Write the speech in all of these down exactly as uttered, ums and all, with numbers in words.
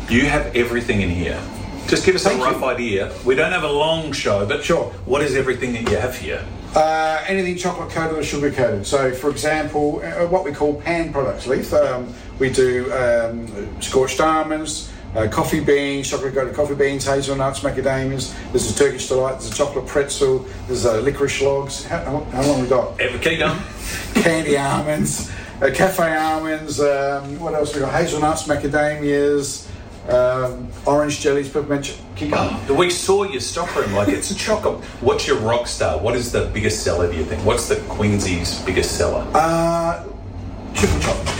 You have everything in here. Just give us Thank a rough you. idea. We don't have a long show, but Sure. What is everything that you have here? Uh, anything chocolate coated or sugar coated. So, for example, uh, what we call pan products, Leith. Um, we do um, scorched almonds, uh, coffee beans, chocolate coated coffee beans, hazelnuts, macadamias. There's a Turkish delight. There's a chocolate pretzel. There's a licorice logs. How, how, how long we got? Ever keep going? Candy almonds, uh, cafe almonds. Um, what else we got? Hazelnuts, macadamias. Um, orange jellies, peppermint. Keep going. We saw your stockroom like it's chocolate. What's your rock star? What is the biggest seller, do you think? What's the Quincy's biggest seller? Uh, triple chocolate.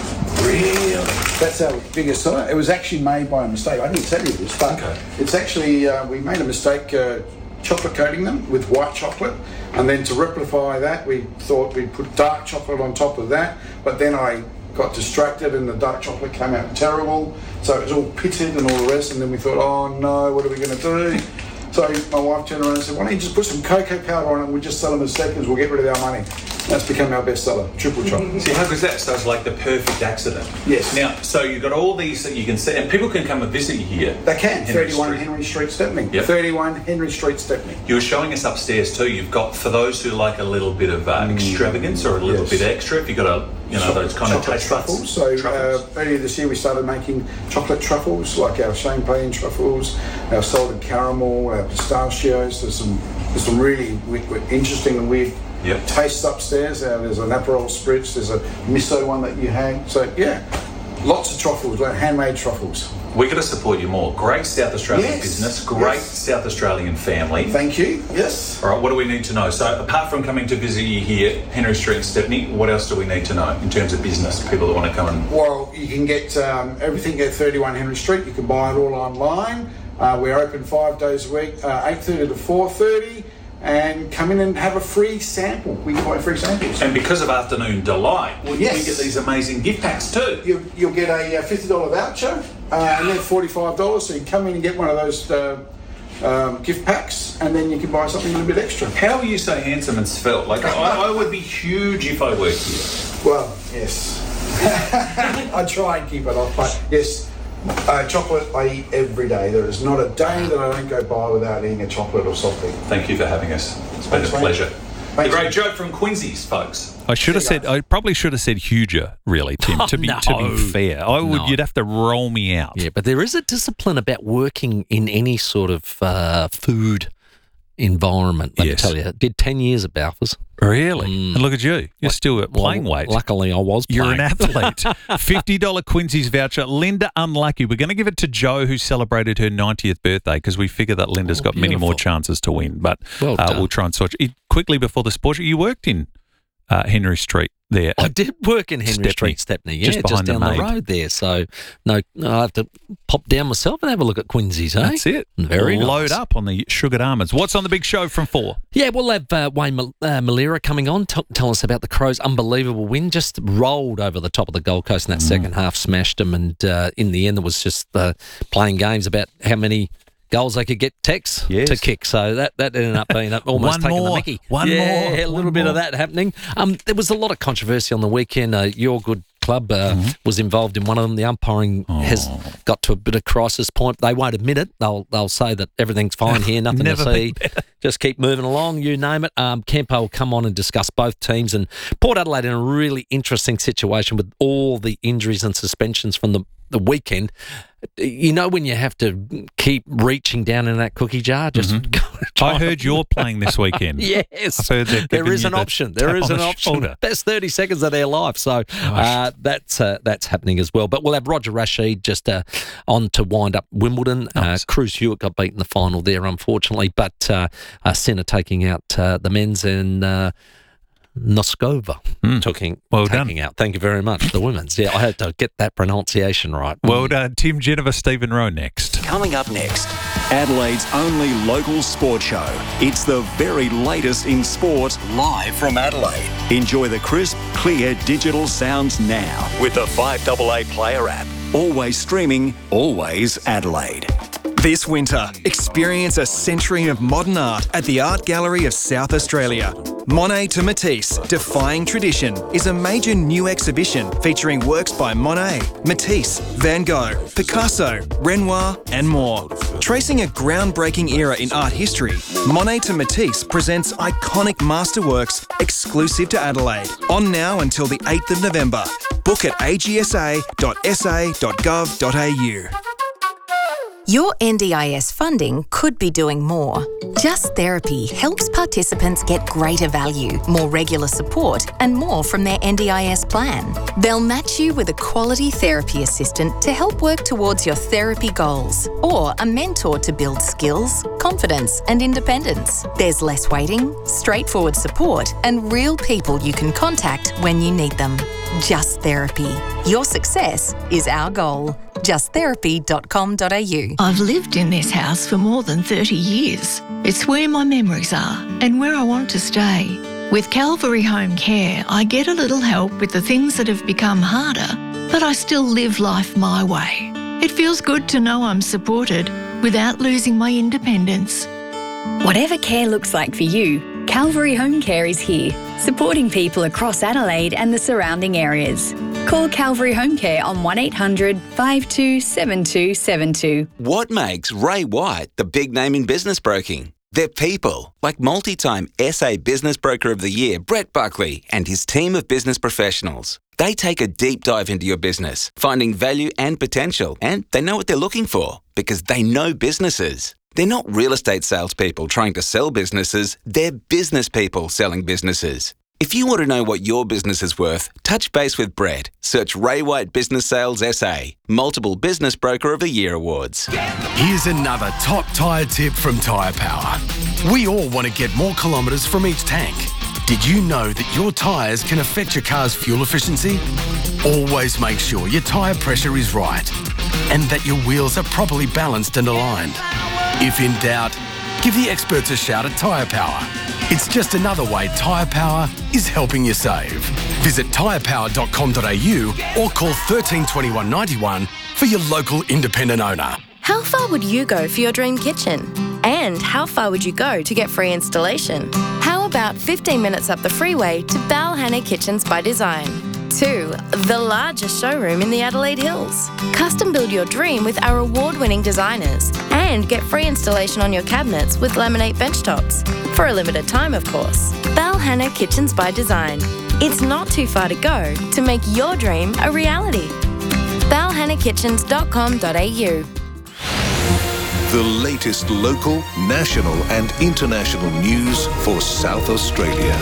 Really? That's our biggest seller. It was actually made by a mistake. I didn't tell you this, but Okay. it's actually, uh, we made a mistake uh, chocolate coating them with white chocolate, and then to rectify that, we thought we'd put dark chocolate on top of that, but then I got distracted and the dark chocolate came out terrible, so it was all pitted and all the rest, and then we thought, oh no, what are we going to do? So my wife turned around and said, why don't you just put some cocoa powder on it and we'll just sell them as seconds, we'll get rid of our money. That's become our best seller, triple chocolate. See, how good is that? So it's like the perfect accident. Yes. Now, so you've got all these that you can see, and people can come and visit you here. They can, Henry thirty-one Street. Henry Street, Stepney. Yep. thirty-one Henry Street, Stepney. You were showing us upstairs too. You've got, for those who like a little bit of uh, extravagance or a little yes. bit extra, if you've got a, you know, those kind of chocolate taste truffles. buds. So Truffles. uh, earlier this year we started making chocolate truffles, like our champagne truffles, our salted caramel, our pistachios. There's some, there's some really we- we- interesting and weird Yep. tastes upstairs. Uh, there's an Aperol spritz. There's a miso one that you hang. So yeah, lots of truffles, like handmade truffles. We've got to support you more. Great South Australian Yes. business, great Yes. South Australian family. Thank you. Yes. All right, what do we need to know? So apart from coming to visit you here, Henry Street and Stepney, what else do we need to know in terms of business, people that want to come and... Well, you can get um, everything at thirty-one Henry Street. You can buy it all online. Uh, we're open five days a week, uh, eight thirty to four thirty, and come in and have a free sample. We can buy free samples. And because of Afternoon Delight, we, Yes. we get these amazing gift packs too. You, you'll get a fifty dollars voucher, uh, and then forty-five dollars. So you come in and get one of those uh, um, gift packs, and then you can buy something a little bit extra. How are you so handsome and svelte? Like, I, I would be huge if I worked here. Well, yes. I try and keep it off, but yes, uh, chocolate I eat every day. There is not a day that I don't go by without eating a chocolate or something. Thank you for having us. It's been Thanks, a mate. pleasure. Thanks. The great joke from Quincy's, folks. I should have See you said. I probably should have said huger. Really, Tim. Oh, to be no. to be fair, I would. No. You'd have to roll me out. Yeah, but there is a discipline about working in any sort of uh, food environment. Let Yes. me tell you, did ten years at Balfours. Really? Mm. And look at you. You're still at playing Well, weight. Luckily, I was. You're playing. an athlete. fifty dollars Quincy's voucher. Linda, unlucky. We're going to give it to Jo, who celebrated her ninetieth birthday, because we figure that Linda's Oh, got many more beautiful. chances to win. But Well uh, done. we'll try and sort it. Quickly before the sport, you worked in uh, Henry Street there. I did work in Henry Stepney. Street, Stepney, yeah, Just just, behind the down the, Maid. road there. So, no, I have to pop down myself and have a look at Quincy's, eh? That's it. Very Load nice. up on the sugared almonds. What's on the big show from four? Yeah, we'll have uh, Wayne Mal- uh, Malera coming on, t- tell us about the Crows' unbelievable win. Just rolled over the top of the Gold Coast in that Mm. second half, smashed them, and uh, in the end, there was just uh, playing games about how many goals they could get Tex Yes. to kick. So that, that ended up being almost One taking more. the mickey. One yeah, more. a little One bit more. of that happening. Um, there was a lot of controversy on the weekend. Uh, your good club uh, Mm-hmm. was involved in one of them. The umpiring has Oh. got to a bit of crisis point. They won't admit it. They'll they'll say that everything's fine here, nothing Never to been see. Just keep moving along, you name it. Um, Kempo will come on and discuss both teams, and Port Adelaide in a really interesting situation with all the injuries and suspensions from the, the weekend. You know when you have to keep reaching down in that cookie jar? Just Mm-hmm. I heard you're playing this weekend. Yes, I've heard they're there giving is you an the option. There tap is on an the option. shoulder. Best thirty seconds of their life. So uh, that's uh, that's happening as well. But we'll have Roger Rashid just uh, on to wind up Wimbledon. Nice. Uh, Cruz Hewitt got beaten in the final there, unfortunately. But uh, uh, Sinner taking out uh, the men's and uh, Noskova Mm. taking, Well taking out. Thank you very much. The women's. Yeah, I had to get that pronunciation right. Well done. Tim Jennifer, Stephen Rowe next. Coming up next, Adelaide's only local sport show. It's the very latest in sport, live from Adelaide. Enjoy the crisp, clear digital sounds now with the five A A Player app. Always streaming, always Adelaide. This winter, experience a century of modern art at the Art Gallery of South Australia. Monet to Matisse, Defying Tradition is a major new exhibition featuring works by Monet, Matisse, Van Gogh, Picasso, Renoir and more. Tracing a groundbreaking era in art history, Monet to Matisse presents iconic masterworks exclusive to Adelaide. On now until the eighth of November. Book at a g s a dot s a dot gov dot a u. Your N D I S funding could be doing more. Just Therapy helps participants get greater value, more regular support, and more from their N D I S plan. They'll match you with a quality therapy assistant to help work towards your therapy goals, or a mentor to build skills, confidence, and independence. There's less waiting, straightforward support, and real people you can contact when you need them. Just Therapy. Your success is our goal. just therapy dot com dot a u. I've lived in this house for more than thirty years. It's where my memories are and where I want to stay. With Calvary Home Care, I get a little help with the things that have become harder, but I still live life my way. It feels good to know I'm supported without losing my independence. Whatever care looks like for you, Calvary Home Care is here, supporting people across Adelaide and the surrounding areas. Call Calvary Home Care on one eight hundred five two seven two seven two. What makes Ray White the big name in business broking? They're people like multi-time S A Business Broker of the Year, Brett Buckley, and his team of business professionals. They take a deep dive into your business, finding value and potential, and they know what they're looking for because they know businesses. They're not real estate salespeople trying to sell businesses, they're business people selling businesses. If you want to know what your business is worth, touch base with Brett. Search Ray White Business Sales S A, multiple Business Broker of the Year awards. Here's another top tyre tip from Tyre Power. We all want to get more kilometres from each tank. Did you know that your tyres can affect your car's fuel efficiency? Always make sure your tyre pressure is right and that your wheels are properly balanced and aligned. If in doubt, give the experts a shout at Tyre Power. It's just another way Tyre Power is helping you save. Visit tyre power dot com dot a u or call one three two one, nine one for your local independent owner. How far would you go for your dream kitchen? And how far would you go to get free installation? How about fifteen minutes up the freeway to Balhanna Kitchens by Design? Two, the largest showroom in the Adelaide Hills. Custom build your dream with our award-winning designers and get free installation on your cabinets with laminate benchtops. For a limited time, of course. Balhanna Kitchens by Design. It's not too far to go to make your dream a reality. balhanna kitchens dot com dot a u. The latest local, national and international news for South Australia.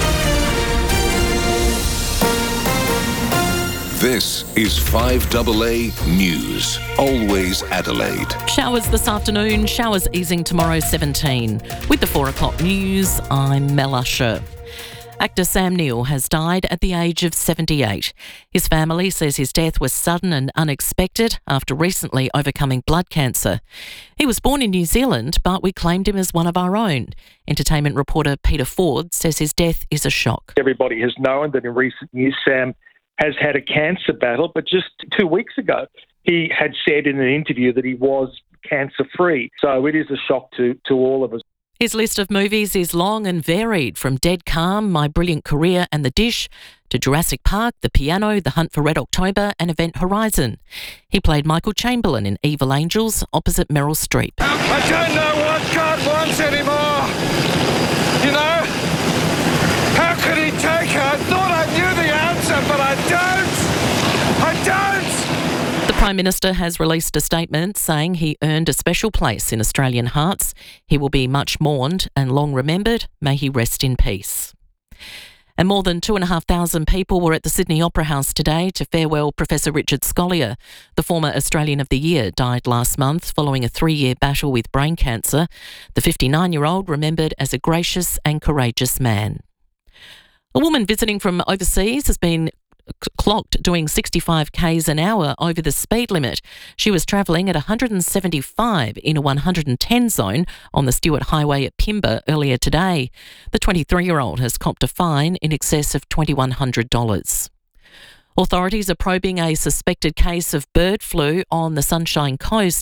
This is five A A News, always Adelaide. Showers this afternoon, showers easing tomorrow seventeen. With the four o'clock news, I'm Mel Usher. Actor Sam Neill has died at the age of seventy-eight. His family says his death was sudden and unexpected after recently overcoming blood cancer. He was born in New Zealand, but we claimed him as one of our own. Entertainment reporter Peter Ford says his death is a shock. Everybody has known that in recent years Sam has had a cancer battle, but just two weeks ago he had said in an interview that he was cancer-free. So it is a shock to, to all of us. His list of movies is long and varied, from Dead Calm, My Brilliant Career and The Dish, to Jurassic Park, The Piano, The Hunt for Red October and Event Horizon. He played Michael Chamberlain in Evil Angels opposite Meryl Streep. I don't know what God wants anymore. You know? How could he take her? I thought I knew the answer, but I don't. I don't. The Prime Minister has released a statement saying he earned a special place in Australian hearts. He will be much mourned and long remembered. May he rest in peace. And more than two and a half thousand people were at the Sydney Opera House today to farewell Professor Richard Scolyer. The former Australian of the Year died last month following a three-year battle with brain cancer. The fifty-nine-year-old remembered as a gracious and courageous man. A woman visiting from overseas has been clocked doing sixty-five kays an hour over the speed limit. She was travelling at one hundred seventy-five in a one hundred ten zone on the Stewart Highway at Pimba earlier today. The twenty-three-year-old has copped a fine in excess of two thousand one hundred dollars. Authorities are probing a suspected case of bird flu on the Sunshine Coast.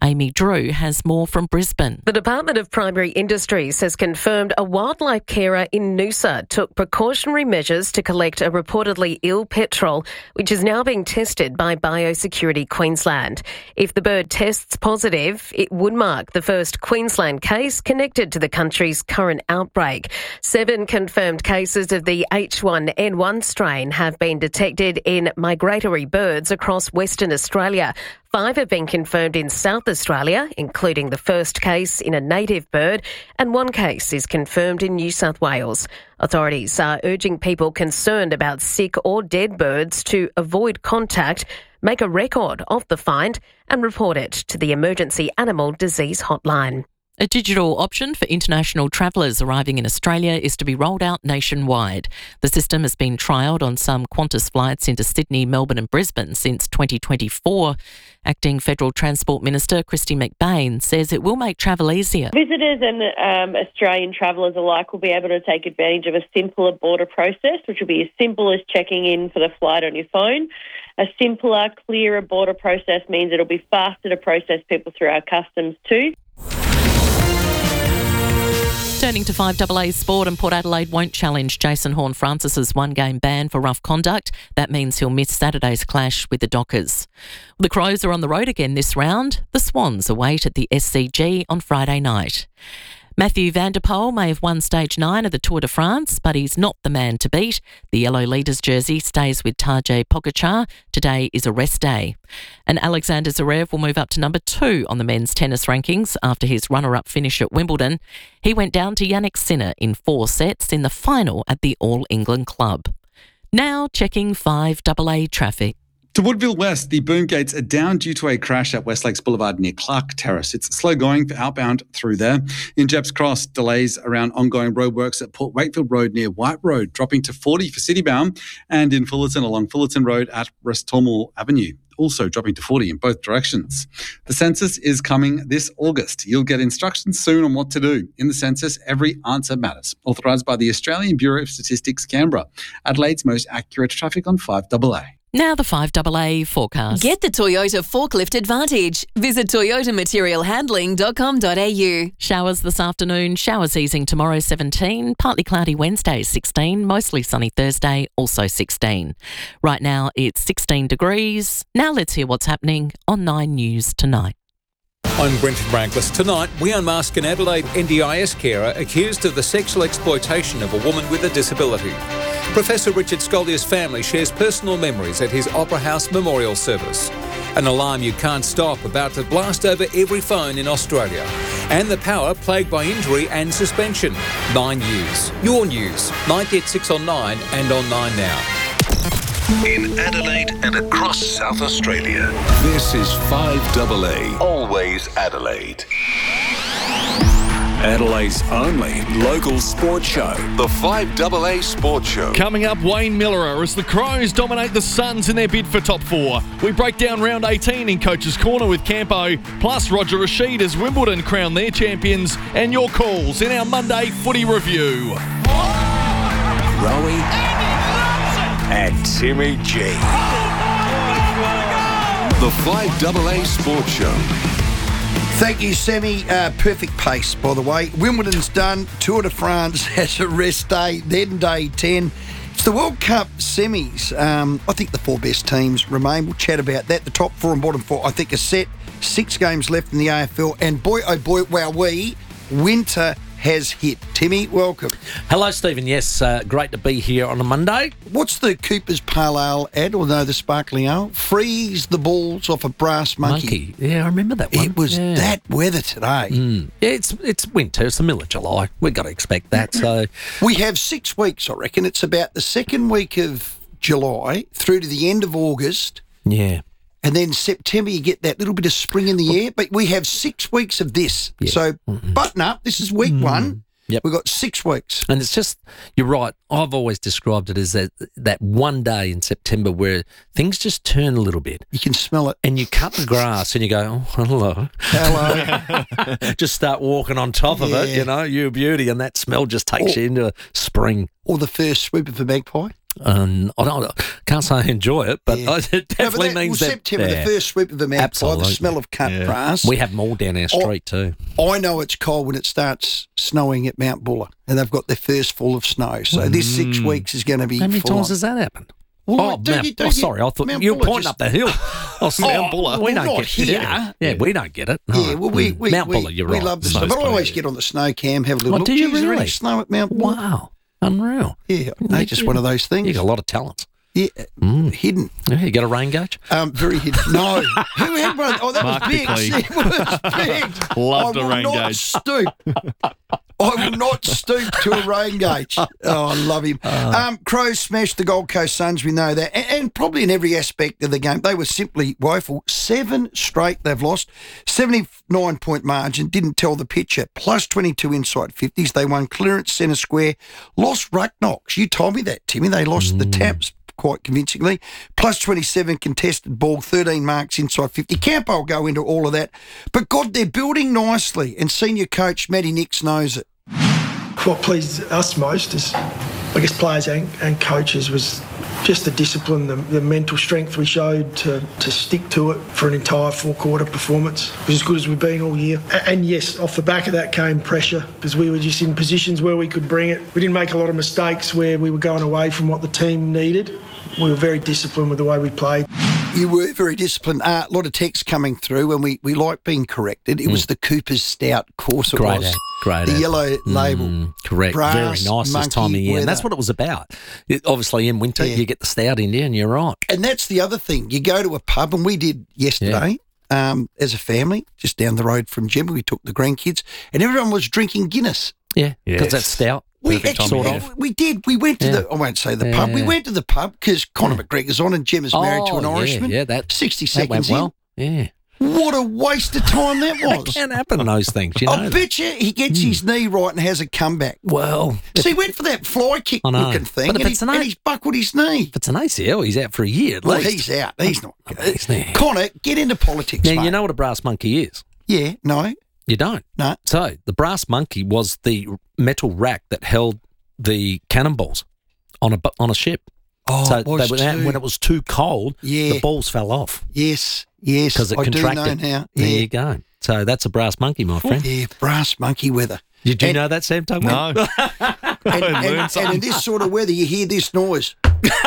Amy Drew has more from Brisbane. The Department of Primary Industries has confirmed a wildlife carer in Noosa took precautionary measures to collect a reportedly ill petrel, which is now being tested by Biosecurity Queensland. If the bird tests positive, it would mark the first Queensland case connected to the country's current outbreak. Seven confirmed cases of the H one N one strain have been detected in migratory birds across Western Australia. Five have been confirmed in South Australia, including the first case in a native bird, and one case is confirmed in New South Wales. Authorities are urging people concerned about sick or dead birds to avoid contact, make a record of the find, and report it to the Emergency Animal Disease Hotline. A digital option for international travellers arriving in Australia is to be rolled out nationwide. The system has been trialled on some Qantas flights into Sydney, Melbourne and Brisbane since twenty twenty-four. Acting Federal Transport Minister Kristy McBain says it will make travel easier. Visitors and um, Australian travellers alike will be able to take advantage of a simpler border process, which will be as simple as checking in for the flight on your phone. A simpler, clearer border process means it'll be faster to process people through our customs too. Turning to five A A sport, and Port Adelaide won't challenge Jason Horne-Francis's one-game ban for rough conduct. That means he'll miss Saturday's clash with the Dockers. The Crows are on the road again this round. The Swans await at the S C G on Friday night. Mathieu van der Poel may have won stage nine of the Tour de France, but he's not the man to beat. The yellow leaders jersey stays with Tadej Pogačar. Today is a rest day. And Alexander Zverev will move up to number two on the men's tennis rankings after his runner-up finish at Wimbledon. He went down to Jannik Sinner in four sets in the final at the All England Club. Now checking five A A traffic. To Woodville West, the boom gates are down due to a crash at West Lakes Boulevard near Clark Terrace. It's slow going for outbound through there. In Jepps Cross, delays around ongoing roadworks at Port Wakefield Road near White Road, dropping to forty for citybound, and in Fullerton along Fullerton Road at Restormel Avenue, also dropping to forty in both directions. The census is coming this August. You'll get instructions soon on what to do. In the census, every answer matters. Authorised by the Australian Bureau of Statistics, Canberra. Adelaide's most accurate traffic on five A A. Now the five A A forecast. Get the Toyota Forklift Advantage. Visit toyota material handling dot com dot a u. Showers this afternoon, showers easing tomorrow seventeen, partly cloudy Wednesday sixteen, mostly sunny Thursday also sixteen. Right now it's sixteen degrees. Now let's hear what's happening on Nine News tonight. I'm Brenton Rangless. Tonight, we unmask an Adelaide N D I S carer accused of the sexual exploitation of a woman with a disability. Professor Richard Scollier's family shares personal memories at his Opera House memorial service. An alarm you can't stop about to blast over every phone in Australia. And the power plagued by injury and suspension. Nine News. Your news. ninety at six on Nine and on Nine now. In Adelaide and across South Australia, this is five A A, always Adelaide. Adelaide's only local sports show, the five A A Sports Show. Coming up, Wayne Miller as the Crows dominate the Suns in their bid for top four. We break down round eighteen in Coach's Corner with Campo, plus Roger Rashid as Wimbledon crown their champions, and your calls in our Monday footy review. Rowie and Timmy G. The five A A Sports Show. Thank you, Sammy. Uh, perfect pace, by the way. Wimbledon's done. Tour de France has a rest day, then day ten. It's the World Cup semis. Um, I think the four best teams remain. We'll chat about that. The top four and bottom four, I think, are set. Six games left in the A F L. And boy, oh boy, wow, we, winter has hit. Timmy, welcome. Hello, Stephen. Yes, uh, great to be here on a Monday. What's the Cooper's Pale Ale ad, or no, the Sparkling Ale? Freeze the balls off a brass monkey. Monkey. Yeah, I remember that one. It was yeah. that weather today. Mm. Yeah, it's it's winter. It's the middle of July. We've got to expect that. So we have six weeks, I reckon. It's about the second week of July through to the end of August. Yeah. And then September, you get that little bit of spring in the air. But we have six weeks of this. Yeah. So mm-hmm. button up. This is week mm. one. Yep. We've got six weeks. And it's just, you're right, I've always described it as that, that one day in September where things just turn a little bit. You can smell it. And you cut the grass and you go, oh, hello. Hello. Just start walking on top of yeah. it, you know, you beauty, and that smell just takes or, you into spring. Or the first swoop of a magpie. And I don't, can't say I enjoy it, but Yeah. it definitely no, but that, means well, that September, yeah, the first sweep of them out by absolutely. the smell of cut Yeah. grass. We have them all down our street too. I know it's cold when it starts snowing at Mount Buller, and they've got their first fall of snow. So this six Mm. weeks is going to be How many full times on. has that happened? Well, oh, don't Mount, you- don't oh, you- sorry, I thought Mount you were Buller pointing just- up the hill. Oh, Oh, Mount Buller. We well, don't not get here. Yeah, yeah, we don't get it. No. Yeah, well, we, Mm. we Mount we, Buller, you're we right. love the Snow's snow. But I always plenty. get on the snow cam, have a little Oh, look. do you Geez, is there any really? snow at Mount Buller? Wow, unreal. Yeah, they're just one of those things. You got a lot of talents. Yeah, hidden. Yeah, you got a rain gauge? Um, very hidden. No. Who had one? Oh, that Mark was big. Bickley. It was big. Loved I a will rain not gauge. stoop. I will not stoop to a rain gauge. Oh, I love him. Um, Crows smashed the Gold Coast Suns, we know that. And, and probably in every aspect of the game, they were simply woeful. Seven straight they've lost. seventy-nine point margin, didn't tell the picture. Plus twenty-two inside fifties. They won clearance centre square. Lost ruck knocks. You told me that, Timmy. They lost the taps quite convincingly. Plus twenty-seven contested ball, thirteen marks inside fifty. Campo will go into all of that. But, God, they're building nicely, and senior coach Matty Nix knows it. What pleased us most as, I guess, players and, and coaches was just the discipline, the, the mental strength we showed to, to stick to it for an entire four-quarter performance. It was as good as we've been all year. And, and yes, off the back of that came pressure because we were just in positions where we could bring it. We didn't make a lot of mistakes where we were going away from what the team needed. We were very disciplined with the way we played. You were very disciplined. Uh, a lot of text coming through, and we, we like being corrected. It was the Cooper's Stout course. It Great was. ad, great The ad. yellow label. Mm, correct. Brass, Very nice this time of monkey year. And that's weather. what it was about. It, obviously, in winter, Yeah. you get the stout in there, and you're right. And that's the other thing. You go to a pub, and we did yesterday um, as a family, just down the road from Jim. We took the grandkids, and everyone was drinking Guinness. Yeah, because Yes. that's stout. We Perfect actually, time of year. we did. We went to Yeah. the, I won't say the Yeah, pub. We yeah. went to the pub because Conor McGregor's on and Jim is married to Oh, an yeah, Irishman. yeah, that- sixty that went seconds well. Yeah. in. What a waste of time that was. That can happen, those things. You know I that. Hmm. bet you he gets his knee right and has a comeback. Well, So he went for that fly kick I know. looking thing But if and, it's he, an and eight- he's buckled his knee. if it's an A C L, he's out for a year at Well, least. he's out. He's not good. He's there. Connor, get into politics, Now, mate. you know what a brass monkey is? Yeah, no. You don't. No. So, the brass monkey was the metal rack that held the cannonballs on a bu- on a ship. Oh, so it was they went out, too. when it was too cold, Yeah. the balls fell off Yes, yes. because it I contracted. do know now. There Yeah. you go. So that's a brass monkey, my friend. Yeah, brass monkey weather. Did you And- know that, Sam Tugman? No. And, I and, learned and something. in this sort of weather, you hear this noise.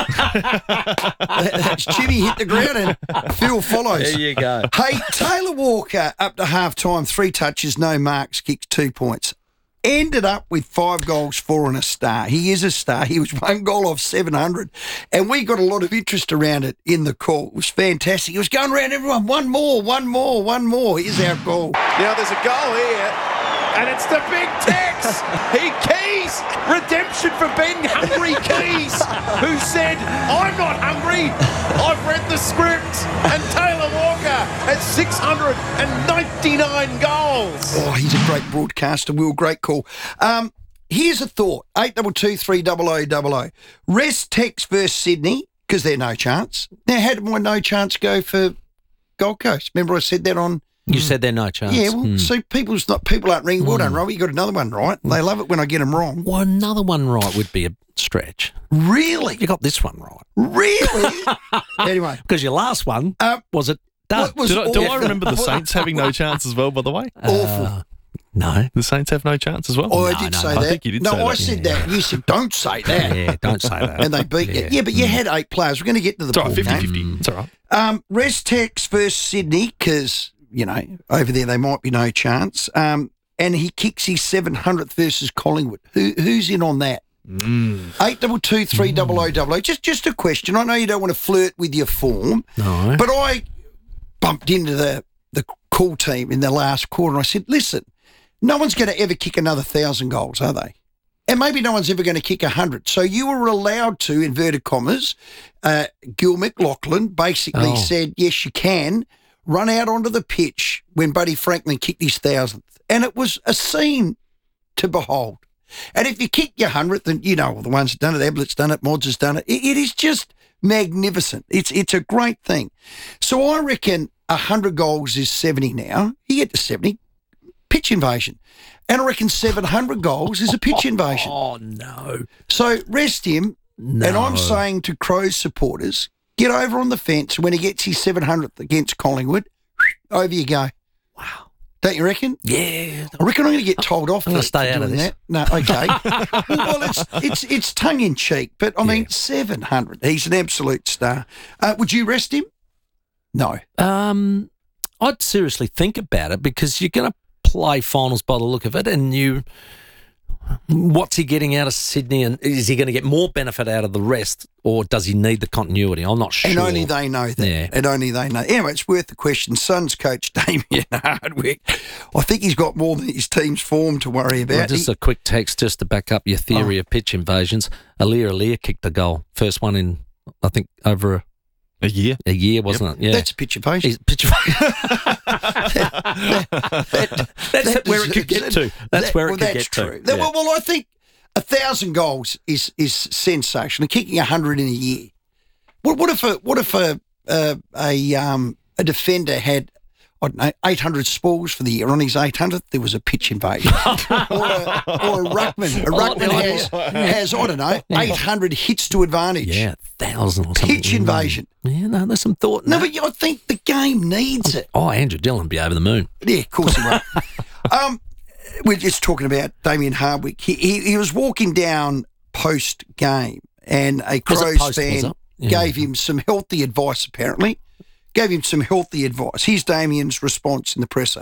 That's Jimmy hit the ground and Phil follows. There you go. Hey, Taylor Walker up to half time, three touches, no marks, kicks two points. Ended up with five goals, four and a star. He is a star. He was one goal off seven hundred. And we got a lot of interest around it in the call. It was fantastic. He was going around everyone, one more, one more, one more. Here's our goal. Now there's a goal here, and it's the big Tex. He keys redemption for Ben Hungry Keys, who said, "I'm not hungry. I've read the script." And Taylor Walker has six hundred ninety-nine goals. Oh, he's a great broadcaster, Will. Great call. Um, here's a thought. eight two two three double oh double oh. Rest Tex versus Sydney, because they're no chance. Now, how did my no chance go for Gold Coast? Remember I said that on... You said they're no chance. Yeah, well, Hmm. so people's not, people aren't ringing. Well done, Robbie. You got another one right. They love it when I get them wrong. Well, another one right would be a stretch. Really? You got this one right. Really? Anyway. Because your last one, uh, was it done? What was Did I, do I awful? remember the Saints having no chance as well, by the way? Awful. Uh, no. The Saints have no chance as well? Oh, I No, did no, say no. that. I think you did no, say I that. said that. You said, don't say that. Yeah, don't say that. And they beat you. Yeah, but you had eight players. We're going to get to the It's all ball right, game. fifty-fifty. It's all right. Um, Rest Tex versus Sydney, because, you know, over there they might be no chance. Um, and he kicks his seven hundredth versus Collingwood. Who, who's in on that? Eight double two three double o double o. Just, just a question. I know you don't want to flirt with your form, No. but I bumped into the the call team in the last quarter. And I said, listen, no one's going to ever kick another thousand goals, are they? And maybe no one's ever going to kick a hundred. So you were allowed to, inverted commas, uh, Gil McLaughlin basically Oh. said, yes, you can run out onto the pitch when Buddy Franklin kicked his thousandth. And it was a scene to behold. And if you kick your hundredth, and you know, the ones that done it, Eblett's done it, Mods has done it, it, it is just magnificent. It's it's a great thing. So I reckon one hundred goals is seventy now. You get to seventy, pitch invasion. And I reckon seven hundred goals is a pitch invasion. Oh, no. So rest him. And I'm saying to Crows supporters, get over on the fence. When he gets his seven hundredth against Collingwood, over you go. Wow. Don't you reckon? Yeah. I reckon I'm going to get told off I'm for, gonna stay for out of doing this. that. No, okay. well, it's it's it's tongue in cheek, but I mean, seven hundred. He's an absolute star. Uh, would you rest him? No. Um, I'd seriously think about it because you're going to play finals by the look of it, and you. What's he getting out of Sydney, and is he going to get more benefit out of the rest, or does he need the continuity? I'm not sure. And only they know that. Yeah. And only they know. Anyway, it's worth the question. Suns coach Damien Hardwick, I think he's got more than his team's form to worry about. Well, just He- a quick text just to back up your theory Oh. of pitch invasions. Alir Alir kicked the goal. First one in, I think, over a, a year. A year, wasn't it? Yeah. That's a pitch invasion. He's- pitch That's That where it could deserves get it. to. That's That- where it well, could that's get to. true. That- Yeah. Well, well, I think a thousand goals is is sensational. Kicking a hundred in a year. What, what if a what if a uh, a um a defender had, I don't know, eight hundred spoils for the year? On his eight hundredth, there was a pitch invasion. or, a, or a ruckman. A ruckman has, has, I don't know, eight hundred hits to advantage. Yeah, thousand or something. Pitch invasion. Yeah, no, there's some thought. in No, that. but I think the game needs it. Oh, Andrew Dillon would be over the moon. Yeah, of course he will. um, we're just talking about Damien Hardwick. He, he, he was walking down post-game and a Was it Crows post, was fan it? Yeah. gave him some healthy advice, apparently. Gave him some healthy advice. Here's Damien's response in the presser.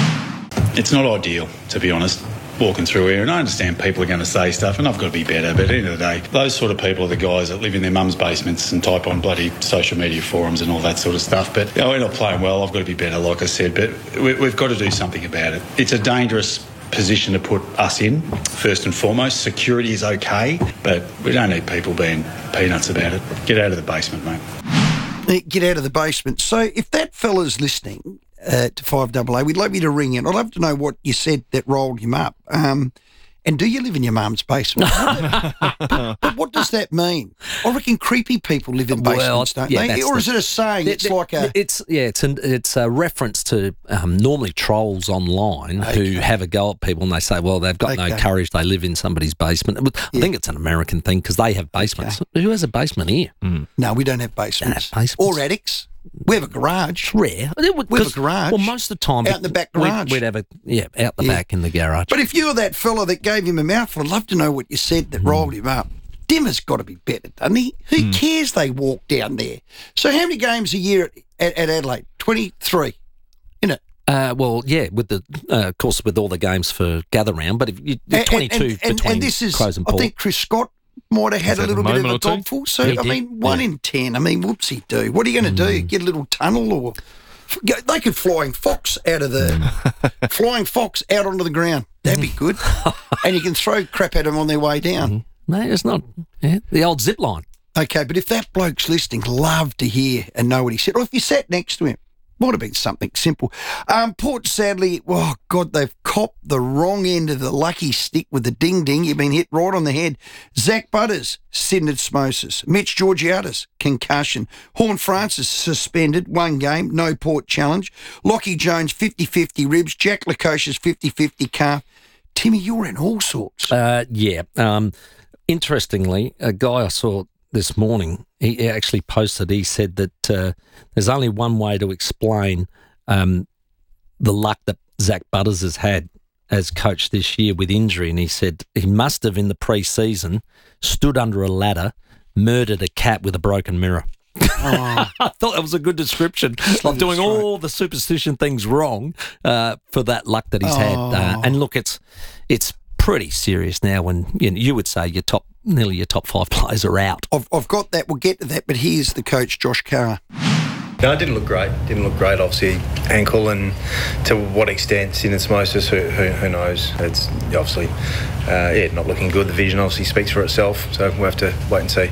It's not ideal, to be honest, walking through here, and I understand people are going to say stuff and I've got to be better, but at the end of the day, those sort of people are the guys that live in their mum's basements and type on bloody social media forums and all that sort of stuff. But you know, we're not playing well, I've got to be better, like I said, but we, we've got to do something about it. It's a dangerous position to put us in, first and foremost. Security is okay, but we don't need people being peanuts about it. Get out of the basement, mate. Uh, Get out of the basement. So if that fella's listening uh, to five A A, we'd love you to ring in. I'd love to know what you said that rolled him up. Um, and do you live in your mum's basement? but, but what does that mean? I reckon creepy people live in basements, don't yeah, they? that's Or the- is it a saying? It's It- like a... It's yeah, it's an, it's a reference to um, normally trolls online who have a go at people and they say, well, they've got no Okay. courage. They live in somebody's basement. I think it's an American thing because they have basements. Who has a basement here? No, we don't have basements. basements. Or attics. We have a garage. Rare. We have a 'Cause- garage. Well, most of the time, Out in the back we'd- garage. We'd, have a yeah, out the Yeah. back in the garage. But if you're that fella that gave him a mouthful, I'd love to know what you said that rolled him up. Dimmer's got to be better, doesn't he? Who cares they walk down there? So how many games a year at, at Adelaide? twenty-three, isn't it? Uh, well, yeah, with the uh, of course with all the games for gather round, but if you And- twenty-two and, and, between and this is, Crows and I Port. think Chris Scott might have had Has a had a little bit of moment a or two. dogful. So, He I did, mean, one yeah. in ten. I mean, whoopsie do. What are you going to do? Get a little tunnel or... They could flying fox out of the... flying fox out onto the ground. That'd be good. And you can throw crap at them on their way down. No, it's not. Yeah, the old zip line. Okay, but if that bloke's listening, love to hear and know what he said. Or if you sat next to him, might have been something simple. Um, Port, sadly, oh, God, they've copped the wrong end of the lucky stick with the ding-ding. You've been hit right on the head. Zach Butters, syndesmosis. Mitch Georgiadis, concussion. Horn Francis, suspended, one game, no Port challenge. Lockie Jones, fifty-fifty ribs. Jack Lukosius, fifty-fifty calf. Timmy, you're in all sorts. Uh, yeah. Um, interestingly, a guy I saw this morning, he he actually posted, he said that uh, there's only one way to explain um, the luck that Zach Butters has had as coach this year with injury. And he said he must have, in the pre-season, stood under a ladder, murdered a cat with a broken mirror. Oh. I thought that was a good description of doing all the superstition things wrong uh, for that luck that he's had. Uh, Oh. and look, it's it's pretty serious now when you, know, you would say your top, nearly your top five players are out. I've, I've got that. We'll get to that. But here's the coach, Josh Carr. No, it didn't look great. Didn't look great, obviously, ankle, and to what extent syndesmosis, who, who, who knows? It's obviously, uh, yeah, not looking good. The vision obviously speaks for itself, so we'll have to wait and see.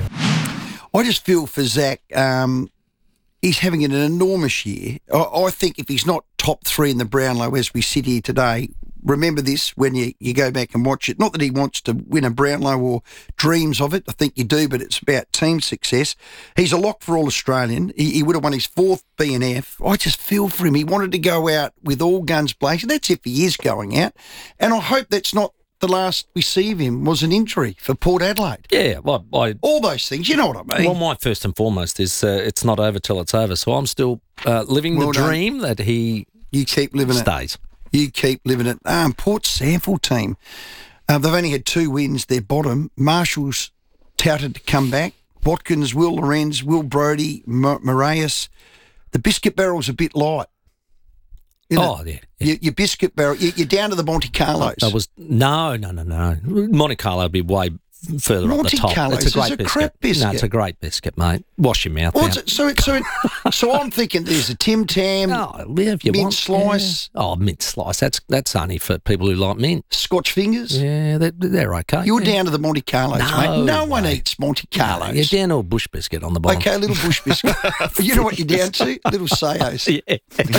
I just feel for Zach, um, he's having an enormous year. I, I think if he's not top three in the Brownlow as we sit here today, remember this when you, you go back and watch it. Not that he wants to win a Brownlow or dreams of it. I think you do, but it's about team success. He's a lock for All-Australian. He, he would have won his fourth B N F. I just feel for him. He wanted to go out with all guns blazing. That's if he is going out. And I hope that's not the last we see of him was an injury for Port Adelaide. Yeah, well, I, all those things. You know what I mean? Well, my first and foremost is uh, it's not over till it's over. So I'm still uh, living Well the done. dream that he You keep living stays. it. You keep living it. Um, Port Sample team, uh, they've only had two wins. They're bottom. Marshall's touted to come back. Watkins, Will Lorenz, Will Brodie, M- Moraes. The biscuit barrel's a bit light. Isn't Oh, it? yeah. Your, your biscuit barrel, you- you're down to the Monte Carlos. That was no, no, no, no. Monte Carlo would be way further Monte up the top. Carlos it's a is great a biscuit. crap biscuit. No, it's a great biscuit, mate. Wash your mouth Oh, out. it's- so, it- so, it- so I'm thinking there's a Tim Tam, Oh, yeah, if you mint want. slice, Yeah. Oh, mint slice. That's that's only for people who like mint. Scotch fingers. Yeah, they're, they're okay. You're yeah. down to the Monte Carlos, No mate. No one eats Monte Carlos. You're down to a bush biscuit on the bottom. Okay, a little bush biscuit. You know what you're down to? Little Sayos. Yeah.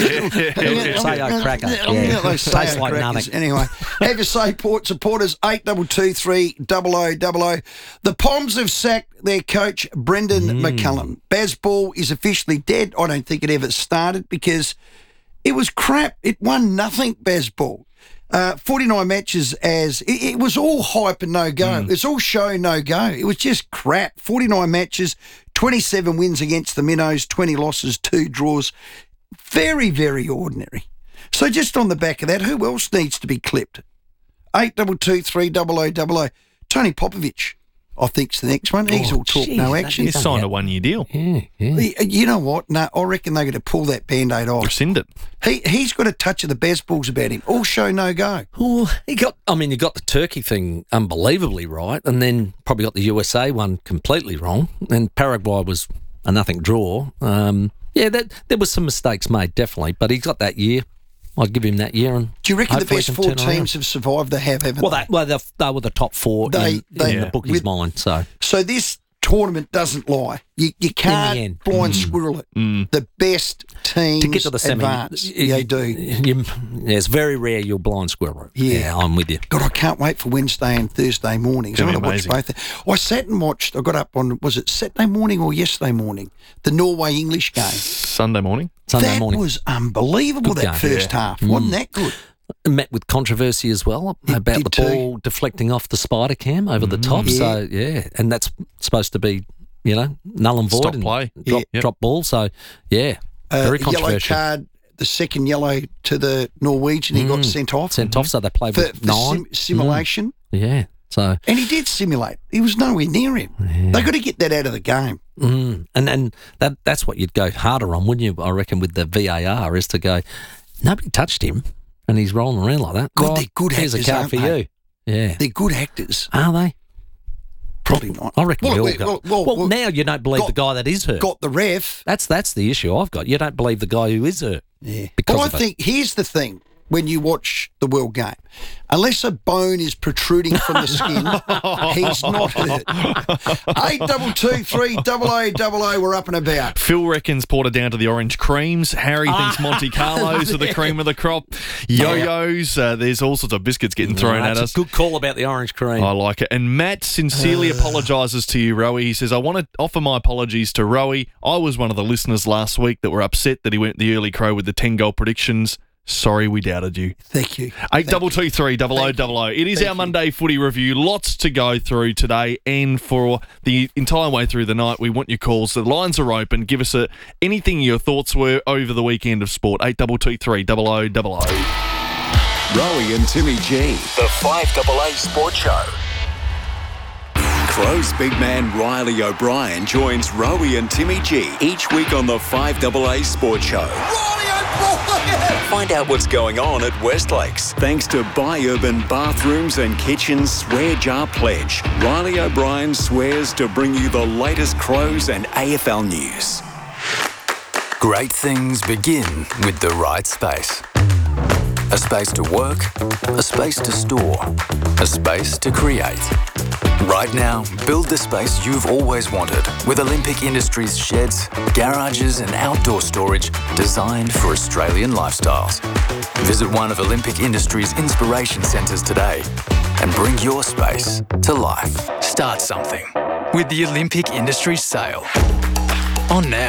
Sayo cracker. Yeah. Those Tastes Sayo like crackers. nothing. Anyway, have your say, Port supporters, eight two two three double oh double oh. The Poms have sacked their coach, Brendan Mm. McCullum. Bazball is officially dead. I don't think it ever started because it was crap. It won nothing, Bazball. Uh, forty-nine matches as it, it was all hype and no go. Mm. It was all show, no go. It was just crap. forty-nine matches, twenty-seven wins against the Minnows, twenty losses, two draws. Very, very ordinary. So just on the back of that, who else needs to be clipped? eight two two three double oh double oh. Tony Popovich, I think's the next one. He's Oh, all talk, geez, no that action. is He's signed a one-year deal. Yeah, yeah. He- You know what? No, I reckon they're going to pull that Band-Aid off. Rescind it. He, he's got a touch of the Bazballs about him. All show, no go. Oh, he got. I mean, you got the Turkey thing unbelievably right, and then probably got the U S A one completely wrong. And Paraguay was a nothing draw. Um, yeah, that there was some mistakes made, definitely, but he got that year. I'll give him that year. And Do you reckon the hopefully best he can four turn around. teams have survived? They have, haven't Well, they? they, well, they, they were the top four They- in, they- in the bookies' with- mind. So So this tournament doesn't lie. You you can't end. blind Mm. squirrel it. Mm. The best teams to get to the semi, advance. you- They do. you- yeah, it's very rare you'll blind squirrel it. Yeah. I'm with you. God, I can't wait for Wednesday and Thursday mornings. I'm Gonna going be to watch both. I sat and watched. I got up on, was it Saturday morning or yesterday morning? The Norway English game. Sunday morning. Sunday that morning. was unbelievable, Good that game. first Yeah. half. Mm. Wasn't that good? Met with controversy as well It about did the too. ball deflecting off the spider cam over the top. Yeah. So yeah, and that's supposed to be, you know, null and void Stop and play. drop, Yeah. Yep. drop ball. So yeah, Uh, very the yellow controversial. card, the second yellow to the Norwegian, he got Mm. sent off. Sent off, so they played for, with for nine sim- simulation. Mm. Yeah, so And he did simulate. He was nowhere near him. They got to get that out of the game. mm. and and that that's what you'd go harder on, wouldn't you? I reckon with the V A R is to go, nobody touched him, and he's rolling around like that. God, Well, they're good here's actors, a card aren't for they? you. Yeah, They're good actors. are they? Probably not. I reckon Well, we all we- go. well, Well, well, well, now you don't believe got- the guy that is hurt. Got the ref. That's that's the issue I've got. You don't believe the guy who is hurt. Yeah. Because Well, I of it. think here's the thing when you watch the World Game. Unless a bone is protruding from the skin, he's not hurt. eight two two three double oh double oh, we're up and about. Phil reckons Porter down to the orange creams. Harry thinks Ah. Monte Carlos are the cream of the crop. Yo-yos. Uh, there's all sorts of biscuits getting thrown No, at that's us. a good call about the orange cream. I like it. And Matt sincerely apologises to you, Rowie. He says, I want to offer my apologies to Rowie. I was one of the listeners last week that were upset that he went the early crow with the ten-goal predictions. Sorry we doubted you. Thank you. Eight double two three double o double o. It is Thank our you. Monday footy review. Lots to go through today, and for the entire way through the night, we want your calls. The lines are open. Give us a, anything your thoughts were over the weekend of sport. Eight double two three double o double o. Rowie and Timmy G, the five double A Sport Show. Crows big man Riley O'Brien joins Rowie and Timmy G each week on the five double A Sport Show. Find out what's going on at Westlakes. Thanks to Buy Urban Bathrooms and Kitchens Swear Jar Pledge. Riley O'Brien swears to bring you the latest Crows and A F L news. Great things begin with the right space. A space to work, a space to store, a space to create. Right now, build the space you've always wanted with Olympic Industries sheds, garages and outdoor storage designed for Australian lifestyles. Visit one of Olympic Industries' inspiration centres today and bring your space to life. Start something with the Olympic Industries sale. On now.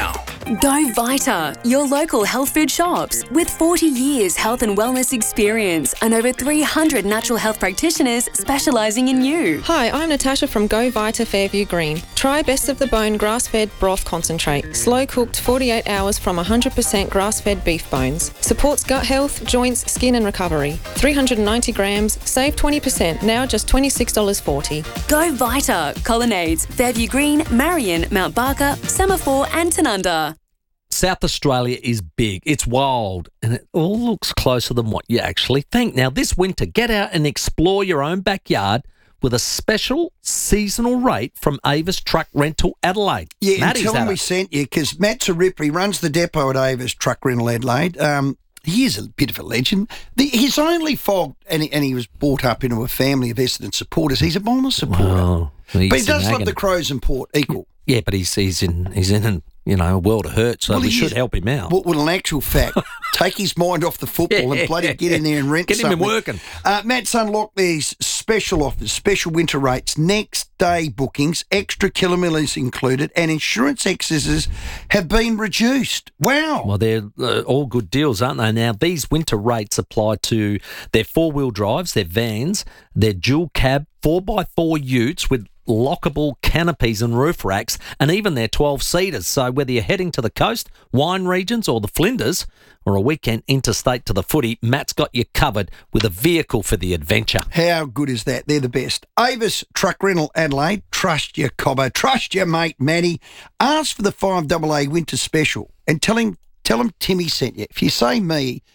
Go Vita, your local health food shops. With forty years health and wellness experience and over three hundred natural health practitioners specialising in you. Hi, I'm Natasha from Go Vita Fairview Green. Try Best of the Bone grass-fed broth concentrate. Slow cooked forty-eight hours from one hundred percent grass-fed beef bones. Supports gut health, joints, skin and recovery. three hundred ninety grams, save twenty percent, now just twenty-six dollars forty. Go Vita, Colonnades, Fairview Green, Marion, Mount Barker, Semaphore and Tanunda. South Australia is big, it's wild, and it all looks closer than what you actually think. Now, this winter, get out and explore your own backyard with a special seasonal rate from Avis Truck Rental Adelaide. Yeah, Matty's and tell him had we it. sent you, because Matt's a ripper. He runs the depot at Avis Truck Rental Adelaide. Um, he is a bit of a legend. The, his only fault, and he, and he was brought up into a family of Essendon supporters, he's a Bombers supporter. Well, but he he's does nagging. love the Crows and Port equal. Yeah, but he's he's in he's in an, you know, a world of hurt, so Well, we he should is. help him out. Well, well, in actual fact, take his mind off the football Yeah, and bloody get in there and rent get him something. working. Uh, Matt's unlocked these special offers, special winter rates, next day bookings, extra kilometres included, and insurance excesses have been reduced. Wow. Well, they're uh, all good deals, aren't they? Now, these winter rates apply to their four-wheel drives, their vans, their dual cab four by four utes with lockable canopies and roof racks, and even their twelve-seaters. So whether you're heading to the coast, wine regions or the Flinders, or a weekend interstate to the footy, Matt's got you covered with a vehicle for the adventure. How good is that? They're the best. Avis Truck Rental Adelaide. Trust your Cobbo. Trust your mate Matty. Ask for the five A A Winter Special and tell him, tell him Timmy sent you. If you say me,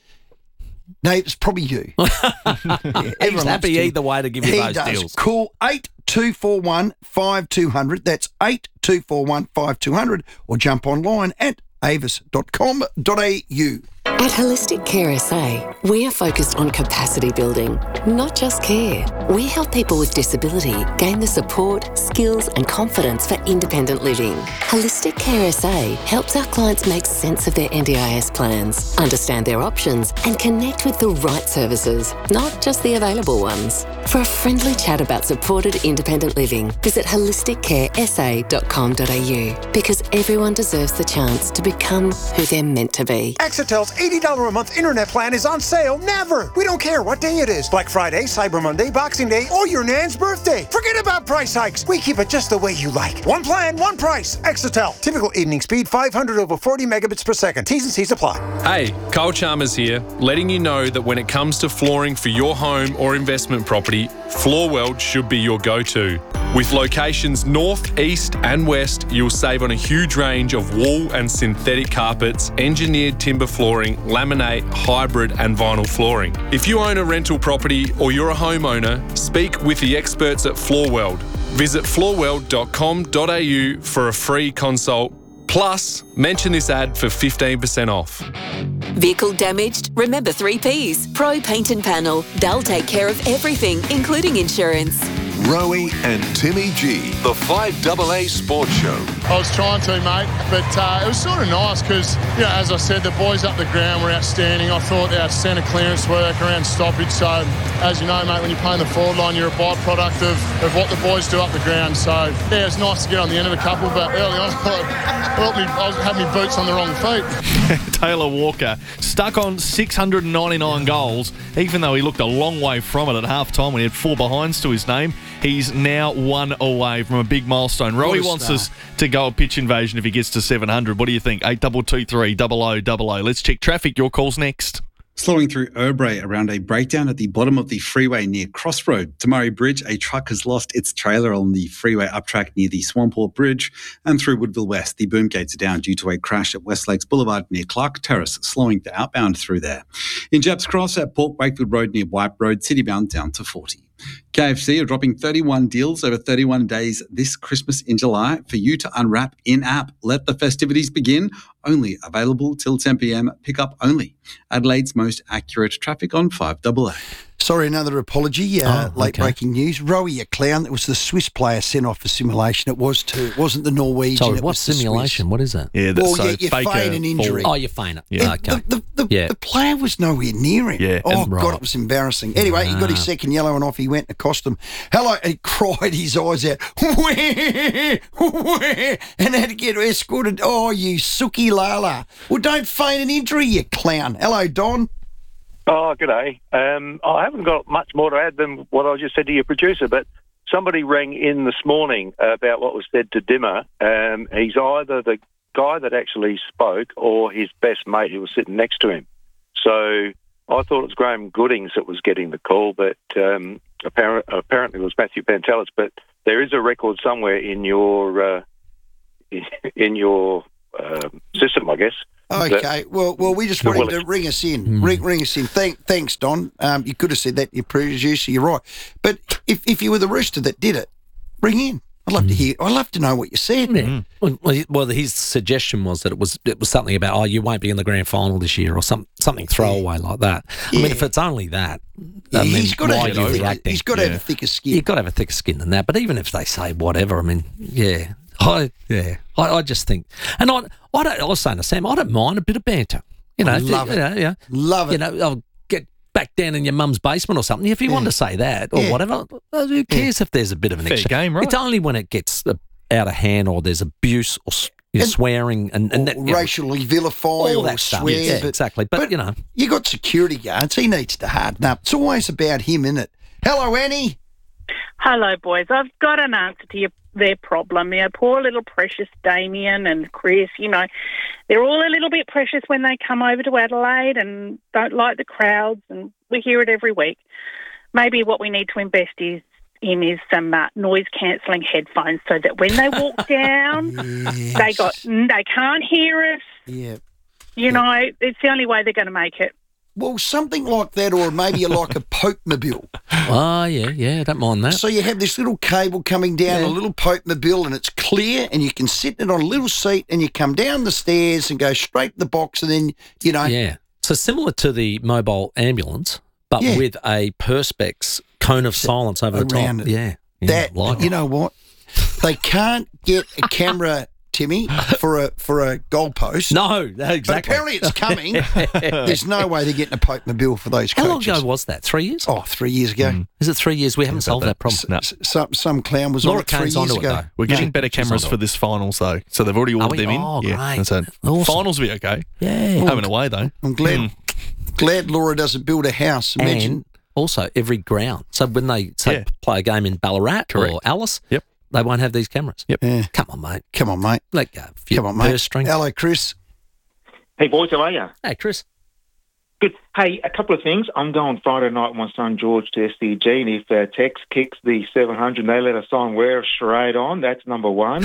no, it's probably you. Yeah, He's everyone loves happy Tim. either way to give you He those does. deals. Call eight two four one, five two zero zero. That's eight two four one, five two zero zero. Or jump online at avis dot com dot a u. At Holistic Care S A, we are focused on capacity building, not just care. We help people with disability gain the support, skills and confidence for independent living. Holistic Care S A helps our clients make sense of their N D I S plans, understand their options and connect with the right services, not just the available ones. For a friendly chat about supported independent living, visit holistic care s a dot com dot a u, because everyone deserves the chance to become who they're meant to be. Exitel's eighty dollars a month internet plan is on sale never. We don't care what day it is. Black Friday, Cyber Monday, Boxing Day, or your Nan's birthday. Forget about price hikes. We keep it just the way you like. One plan, one price. Exitel. Typical evening speed five hundred over forty megabits per second. T's and C's apply. Hey, Kyle Chalmers here, letting you know that when it comes to flooring for your home or investment property, Floorweld should be your go-to. With locations north, east and west, you'll save on a huge range of wool and synthetic carpets, engineered timber flooring, laminate, hybrid and vinyl flooring. If you own a rental property or you're a homeowner, speak with the experts at Floorweld. Visit floorweld dot com dot a u for a free consult. Plus, mention this ad for fifteen percent off. Vehicle damaged? Remember three Ps. Pro Paint and Panel. They'll take care of everything, including insurance. Rowie and Timmy G, the five A A Sports Show. I was trying to, mate, but uh, it was sort of nice because, you know, as I said, the boys up the ground were outstanding. I thought our centre clearance work around stoppage. So, as you know, mate, when you're playing the forward line, you're a byproduct of, of what the boys do up the ground. So, yeah, it's nice to get on the end of a couple, but early on, I, thought me, I was having my boots on the wrong feet. Taylor Walker stuck on six hundred ninety-nine goals, even though he looked a long way from it at half time when he had four behinds to his name. He's now one away from a big milestone. Rowie wants star. us to go a pitch invasion if he gets to seven hundred. What do you think? eight two two three, double oh double oh. Let's check traffic. Your call's next. Slowing through Urbray around a breakdown at the bottom of the freeway near Crossroad. Tamari Bridge, a truck has lost its trailer on the freeway uptrack near the Swamport Bridge, and through Woodville West. The boom gates are down due to a crash at West Lakes Boulevard near Clark Terrace, slowing the outbound through there. In Jepps Cross at Port Wakefield Road near White Road, citybound down to forty. K F C are dropping thirty-one deals over thirty-one days this Christmas in July for you to unwrap in-app. Let the festivities begin. Only available till ten p.m. Pick up only. Adelaide's most accurate traffic on five A A. Sorry, another apology. Uh, Oh, late okay. breaking news. Rowie, a clown. That was the Swiss player sent off for simulation. It was too. It wasn't the Norwegian. Sorry, it what's was the simulation? Swiss. What is that? Yeah, Well, so you, you fake feign a an injury. fall. Oh, you feign it. Yeah, Okay. The, the, the, Yeah. the player was nowhere near him. Yeah, Oh, and- God, Right. it was embarrassing. Anyway, he got his Ah. second yellow and off he went to cost him. Hello, he cried his eyes out. And had to get escorted. Oh, you sookie lala. Well, don't feign an injury, you clown. Hello, Don. Oh, g'day. Um, I haven't got much more to add than what I just said to your producer, but somebody rang in this morning about what was said to Dimmer. Um, he's either the guy that actually spoke or his best mate who was sitting next to him. So I thought it was Graham Goodings that was getting the call, but um, apparent, apparently it was Matthew Pantelis. But there is a record somewhere in your uh, in your uh, system, I guess. Okay, well, well, we just the want him to Willis. ring us in. Ring, ring us in. Thank, thanks, Don. Um, you could have said that, you producer. You're right. But if, if you were the rooster that did it, ring in. I'd love to hear. I'd love to know what you said. Yeah. Well, well, he- well, his suggestion was that it was it was something about oh you won't be in the grand final this year or some something throwaway like that. I mean, Yeah. if it's only that, Yeah, I mean, he's got to why have, are you a thicker, reacting? he's got to have Yeah. a thicker skin. You've got to have a thicker skin than that. But even if they say whatever, I mean, yeah, I yeah, I, I just think, and I I don't. I was saying to Sam, I don't mind a bit of banter. You know, I if you- love you it. know, yeah, Love it. You know, I'll get back down in your mum's basement or something. If you want to say that or Yeah. whatever, well, who cares if there's a bit of an Fair extra game, right? It's only when it gets uh, out of hand or there's abuse or s- you know, And- swearing and, and that, you know, racially vilify all or that stuff. swear. Yeah, but, exactly. But, you know, you got security guards. He needs to harden up. It's always about him, isn't it? Hello, Annie. Hello, boys. I've got an answer to your, their problem. You know, poor little precious Damien and Chris, you know, they're all a little bit precious when they come over to Adelaide and don't like the crowds, and we hear it every week. Maybe what we need to invest is in is some uh, noise-cancelling headphones so that when they walk down, they got they can't hear us. Yeah. You know, it's the only way they're going to make it. Well, something like that, or maybe like a Pope-mobile. oh yeah, yeah, don't mind that. So you have this little cable coming down, Yeah. a little Pope-mobile, and it's clear, and you can sit in it on a little seat, and you come down the stairs and go straight to the box, and then, you know. Yeah. So similar to the mobile ambulance, but Yeah. with a Perspex cone of silence over the around top. it. Yeah. yeah That, like you it. know what? They can't get a camera, Timmy, for a for a goalpost. No, exactly. But apparently it's coming. There's no way they're getting a Pope-mobile for those How coaches. long ago was that? Three years? Oh, three years ago. Is it three years? We haven't solved that problem. No. S- Some some clown was Laura on it three Kane's years onto it, ago. though. We're getting No. better cameras for this finals, though. So they've already ordered we? them in. Oh, yeah, great. that's it. Awesome. Finals will be okay. Yeah. Home and away, though. I'm glad Mm. glad Laura doesn't build a house. Imagine. And also every ground. So when they say Yeah. play a game in Ballarat Correct. or Alice, Yep. they won't have these cameras. Yep. Yeah. Come on, mate. Come on, mate. Let go. Few Come on, mate. purse strings. Hello, Chris. Hey, boys, how are you? Hey, Chris. Good. Hey, a couple of things. I'm going Friday night with my son George to S C G, and if uh, Tex kicks the seven hundred and they let us on, we're straight on. That's number one.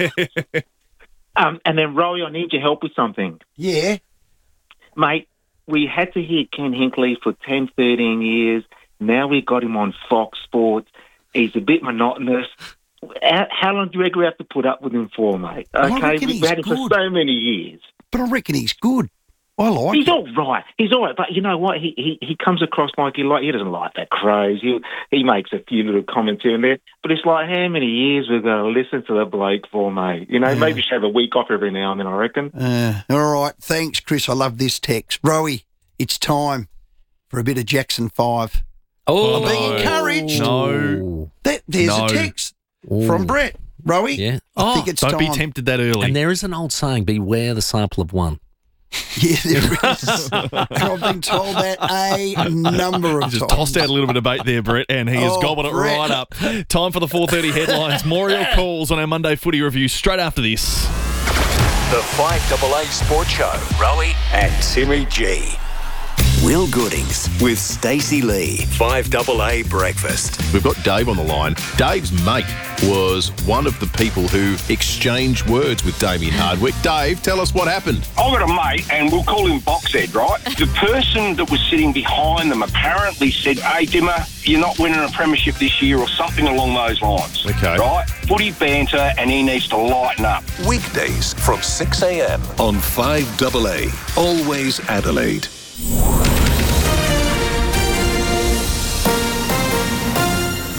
um, and then, Roy, I need your help with something. Yeah. Mate, we had to hear Ken Hinkley for ten, thirteen years. Now we got him on Fox Sports. He's a bit monotonous. How, how long do you reckon we have to put up with him for, mate? Well, I Okay, reckon we've he's had him good. for so many years. But I reckon he's good. I like He's it. all right. He's all right. But you know what? He he, he comes across like he like he doesn't like that Crows. He he makes a few little comments here and there. But it's like how many years we're going to listen to the bloke for, mate? You know, maybe we should have a week off every now and then, I reckon. Uh, all right. Thanks, Chris. I love this text. Rowie, it's time for a bit of Jackson five. Oh, I'm being encouraged. No. That, there's No. a text Ooh. from Brett. Rowie, Yeah. I Oh, think it's Don't time. be tempted that early. And there is an old saying: "Beware the sample of one." Yeah, there is. And I've been told that a number of Just times. tossed out a little bit of bait there, Brett, and he has Oh, gobbled it Brett. right up. Time for the four thirty headlines. More of your calls on our Monday footy review straight after this. The five A A Sports Show. Rowie and Timmy G. Will Goodings with Stacey Lee. five A A Breakfast. We've got Dave on the line. Dave's mate was one of the people who exchanged words with Damien Hardwick. Dave, tell us what happened. I've got a mate, and we'll call him Boxhead, right? The person that was sitting behind them apparently said, hey, Dimmer, you're not winning a premiership this year, or something along those lines. Okay. Right? Footy banter, and he needs to lighten up. Weekdays from six a.m. on five A A. Always Adelaide.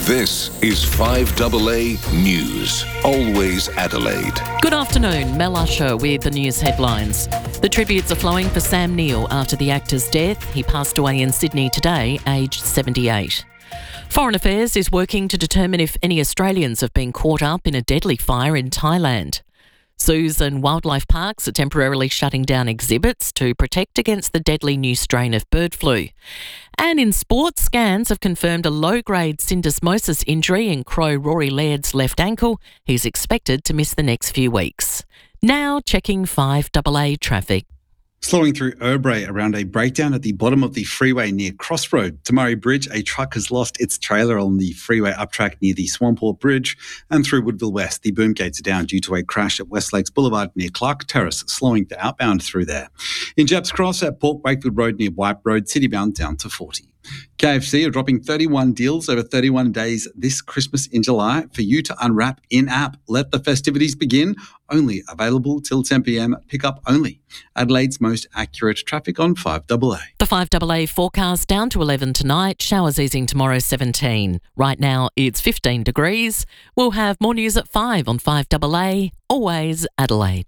This is five A A News. Always Adelaide. Good afternoon, Mel Usher with the news headlines. The tributes are flowing for Sam Neill after the actor's death. He passed away in Sydney today, aged seventy-eight. Foreign Affairs is working to determine if any Australians have been caught up in a deadly fire in Thailand. Zoos and wildlife parks are temporarily shutting down exhibits to protect against the deadly new strain of bird flu. And in sports, scans have confirmed a low-grade syndesmosis injury in Crow Rory Laird's left ankle. He's expected to miss the next few weeks. Now checking five A A traffic. Slowing through Urbray around a breakdown at the bottom of the freeway near Crossroad. To Murray Bridge, a truck has lost its trailer on the freeway uptrack near the Swamport Bridge, and through Woodville West, the boom gates are down due to a crash at West Lakes Boulevard near Clark Terrace, slowing the outbound through there. In Jepps Cross at Port Wakefield Road near White Road, citybound down to forty. K F C are dropping thirty-one deals over thirty-one days this Christmas in July for you to unwrap in-app. Let the festivities begin. Only available till ten p.m. Pick-up only. Adelaide's most accurate traffic on five A A. The five A A forecast down to eleven tonight. Showers easing tomorrow, seventeen. Right now it's fifteen degrees. We'll have more news at five on five A A. Always Adelaide.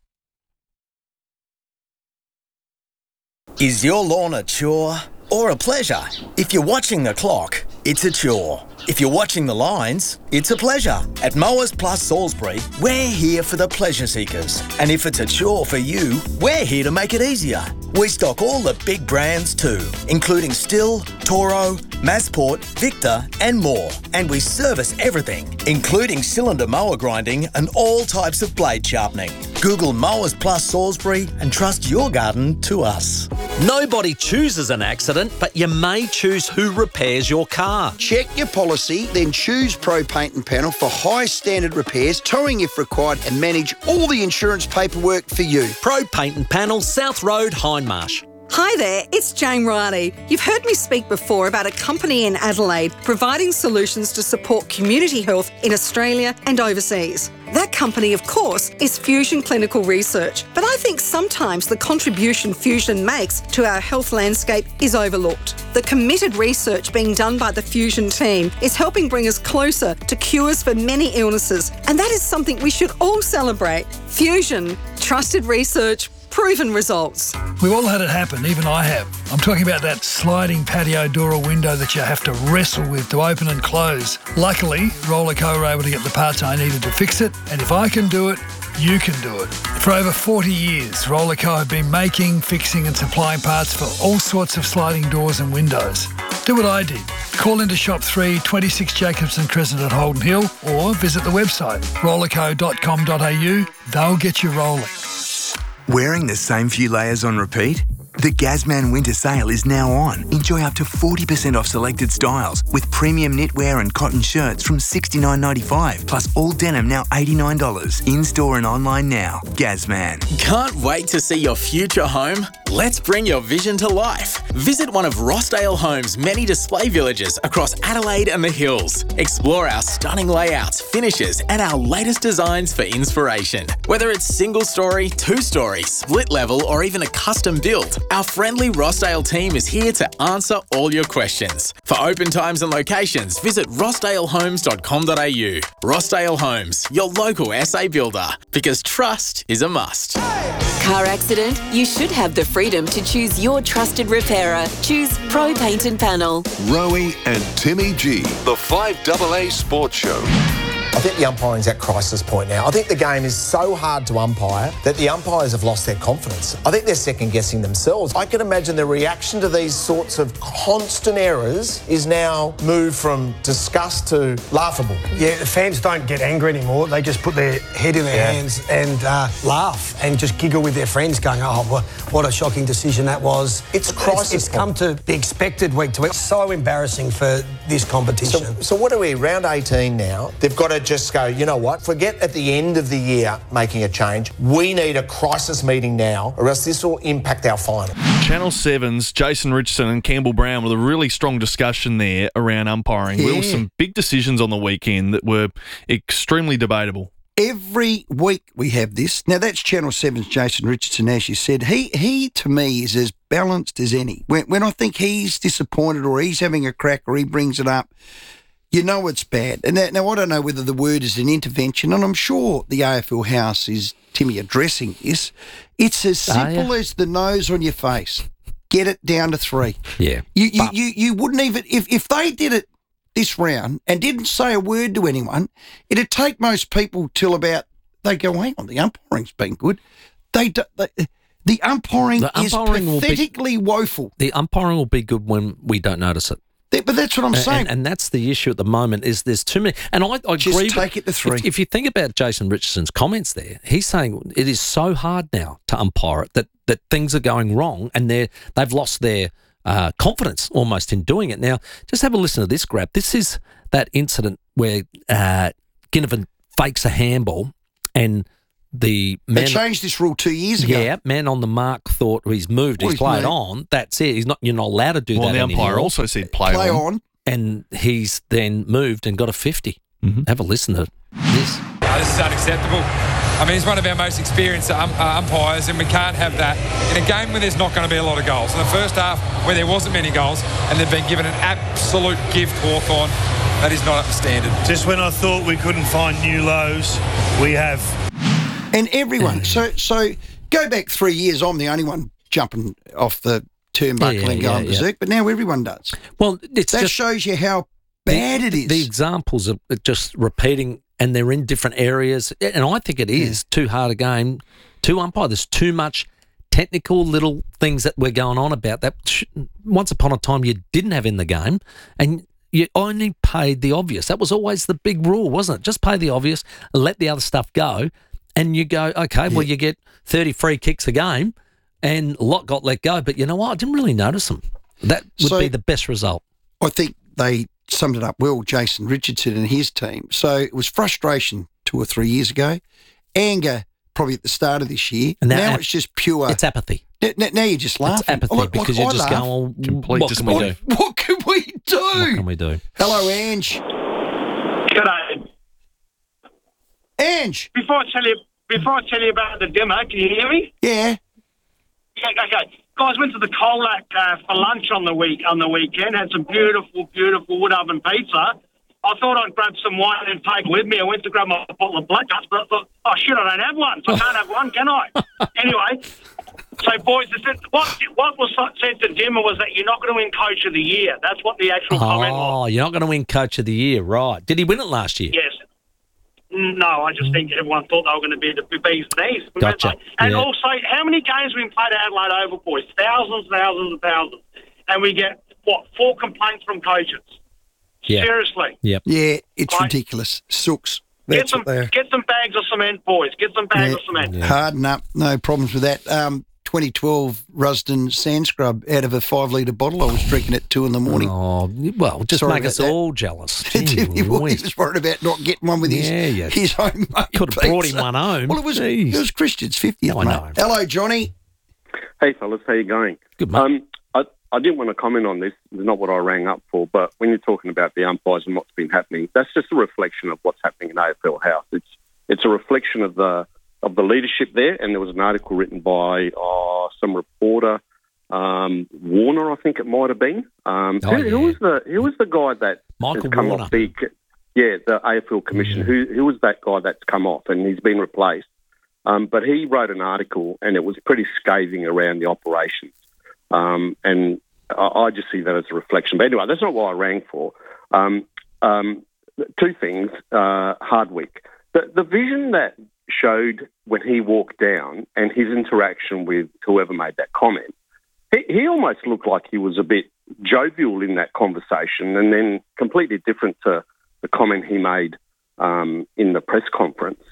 Is your lawn a chore or a pleasure? If you're watching the clock, it's a chore. If you're watching the lines, it's a pleasure. At Mowers Plus Salisbury, we're here for the pleasure seekers. And if it's a chore for you, we're here to make it easier. We stock all the big brands too, including Stihl, Toro, Massport, Victor and more. And we service everything, including cylinder mower grinding and all types of blade sharpening. Google Mowers Plus Salisbury and trust your garden to us. Nobody chooses an accident, but you may choose who repairs your car. Check your policy, then choose Pro Paint and Panel for high standard repairs, towing if required, and manage all the insurance paperwork for you. Pro Paint and Panel, South Road, Hindmarsh. Hi there, it's Jane Riley. You've heard me speak before about a company in Adelaide providing solutions to support community health in Australia and overseas. That company, of course, is Fusion Clinical Research. But I think sometimes the contribution Fusion makes to our health landscape is overlooked. The committed research being done by the Fusion team is helping bring us closer to cures for many illnesses. And that is something we should all celebrate. Fusion, trusted research, proven results. We've all had it happen, even I have. I'm talking about that sliding patio door or window that you have to wrestle with to open and close. Luckily, Rollerco were able to get the parts I needed to fix it, and if I can do it, you can do it. For over forty years, Rollerco have been making, fixing and supplying parts for all sorts of sliding doors and windows. Do what I did. Call into Shop three, twenty-six Jacobson Crescent at Holden Hill, or visit the website rollerco dot com dot a u. They'll get you rolling. Wearing the same few layers on repeat? The Gazman Winter Sale is now on. Enjoy up to forty percent off selected styles with premium knitwear and cotton shirts from sixty-nine ninety-five, plus all denim now eighty-nine dollars. In-store and online now. Gazman. Can't wait to see your future home? Let's bring your vision to life. Visit one of Rossdale Homes' many display villages across Adelaide and the Hills. Explore our stunning layouts, finishes, and our latest designs for inspiration. Whether it's single story, two story, split level, or even a custom build, our friendly Rossdale team is here to answer all your questions. For open times and locations, visit rossdale homes dot com dot a u. Rossdale Homes, your local S A builder, because trust is a must. Car accident? You should have the freedom to choose your trusted repairer. Choose Pro Paint and Panel. Rowie and Timmy G, the five A A Sports Show. I think the umpiring's at crisis point now. I think the game is so hard to umpire that the umpires have lost their confidence. I think they're second-guessing themselves. I can imagine the reaction to these sorts of constant errors is now moved from disgust to laughable. Yeah, the fans don't get angry anymore. They just put their head in their Yeah. hands and uh, laugh and just giggle with their friends going, oh, what, what a shocking decision that was. It's a crisis It's, it's come to be expected week to week. So embarrassing for this competition. So, so what are we, round eighteen now? They've got to just go, you know what, forget at the end of the year making a change. We need a crisis meeting now or else this will impact our final. Channel seven's Jason Richardson and Campbell Brown with a really strong discussion there around umpiring. Yeah. There were some big decisions on the weekend that were extremely debatable. Every week we have this. Now, that's Channel seven's Jason Richardson, as you said. He, he to me, is as balanced as any. When, when I think he's disappointed or he's having a crack or he brings it up, You know it's bad. And that, now, I don't know whether the word is an intervention, and I'm sure the A F L House is, Timmy, addressing this. It's as simple oh, yeah. as the nose on your face. Get it down to three. Yeah. You you, you, you wouldn't even, if, if they did it this round and didn't say a word to anyone, it'd take most people till about, they go, hang on, the umpiring's been good. They, do, they The umpiring, the umpiring is pathetically will be, woeful. The umpiring will be good when we don't notice it. But that's what I'm and, saying. And, and that's the issue at the moment is there's too many. And I, I Just agree. take it to three. If, if you think about Jason Richardson's comments there, he's saying it is so hard now to umpire it that, that things are going wrong and they're, they've lost their uh, confidence almost in doing it. Now, just have a listen to this grab. This is that incident where uh, Ginnivan fakes a handball and the man... They changed this rule two years ago. Yeah, man on the mark thought he's moved, Well, he's he's played moved. on. That's it. He's not. You're not allowed to do Well, that the umpire anymore. also said play, Play on. on. And he's then moved and got a fifty. Mm-hmm. Have a listen to this. No, this is unacceptable. I mean, he's one of our most experienced um, uh, umpires, and we can't have that in a game where there's not going to be a lot of goals. In the first half, where there wasn't many goals, and they've been given an absolute gift, Hawthorn, that is not up to standard. Just when I thought we couldn't find new lows, we have. And everyone. so so go back three years. I'm the only one jumping off the turnbuckle Yeah, yeah, and going yeah, berserk, but now everyone does. Well, it's that just, shows you how bad the, it is. The examples are just repeating, and they're in different areas. And I think it is yeah. too hard a game to umpire. There's too much technical little things that we're going on about that sh- once upon a time you didn't have in the game, and you only paid the obvious. That was always the big rule, wasn't it? Just pay the obvious, let the other stuff go. And you go, okay, well, you get thirty free kicks a game, and a lot got let go. But you know what? I didn't really notice them. That would So- be the best result. I think they summed it up well, Jason Richardson and his team. So it was frustration two or three years ago, anger probably at the start of this year. And now now ap- it's just pure. It's apathy. N- n- now you're just laughing. It's apathy Like- because like you're I just laugh. going, well, Complete what can we do? disbelief. What can we do? What can we do? Hello, Ange. G'day. Ange. Before I tell you, before I tell you about the dimmer, can you hear me? Yeah. Yeah. Okay. Guys, went to the Colac uh, for lunch on the week on the weekend. Had some beautiful, beautiful wood oven pizza. I thought I'd grab some wine and take it with me. I went to grab my bottle of Black Guts, but I thought, oh shit, I don't have one, so I can't have one, can I? Anyway, so boys, what what was said to Dimmer was that you're not going to win Coach of the Year. That's what the actual comment was. Oh, you're not going to win Coach of the Year, right? Did he win it last year? Yes. No, I just think everyone thought they were going to be the bees knees. Gotcha. And Yeah. also, how many games have we played at Adelaide Oval, boys? Thousands, thousands, and thousands. And we get, what, four complaints from coaches? Yeah. Seriously. Yep. Yeah, it's Right. ridiculous. Sooks. Get That's some, what they're. get some bags of cement, boys. Get some bags Yeah. of cement. Harden up. No problems with that. Um, twenty twelve Rusden Sand Scrub out of a five litre bottle. I was drinking at two in the morning. Oh, well, just Sorry make about us that. all jealous. he, Gee was, he whiz. was worried about not getting one with his, Yeah, yeah. his homemade Could have brought him pizza. one home. Well, it was, Jeez. it was Christian's fiftieth, I mate. know. Hello, Johnny. Hey, fellas, how you going? Good, mate. Um, I, I didn't want to comment on this. It's not what I rang up for, but when you're talking about the umpires and what's been happening, that's just a reflection of what's happening in A F L House. It's it's a reflection of the of the leadership there, and there was an article written by uh, some reporter, um, Warner, I think it might have been. Um, Oh, who, yeah. who was the who was the guy that Michael has come Warner. off the yeah the A F L Commission? Who who was that guy that's come off and he's been replaced? Um, but he wrote an article, and it was pretty scathing around the operations. Um, and I, I just see that as a reflection. But anyway, that's not what I rang for. Um, um, two things, uh, Hardwick. The, the vision that showed when he walked down and his interaction with whoever made that comment, he, he almost looked like he was a bit jovial in that conversation, and then completely different to the comment he made um, in the press conference.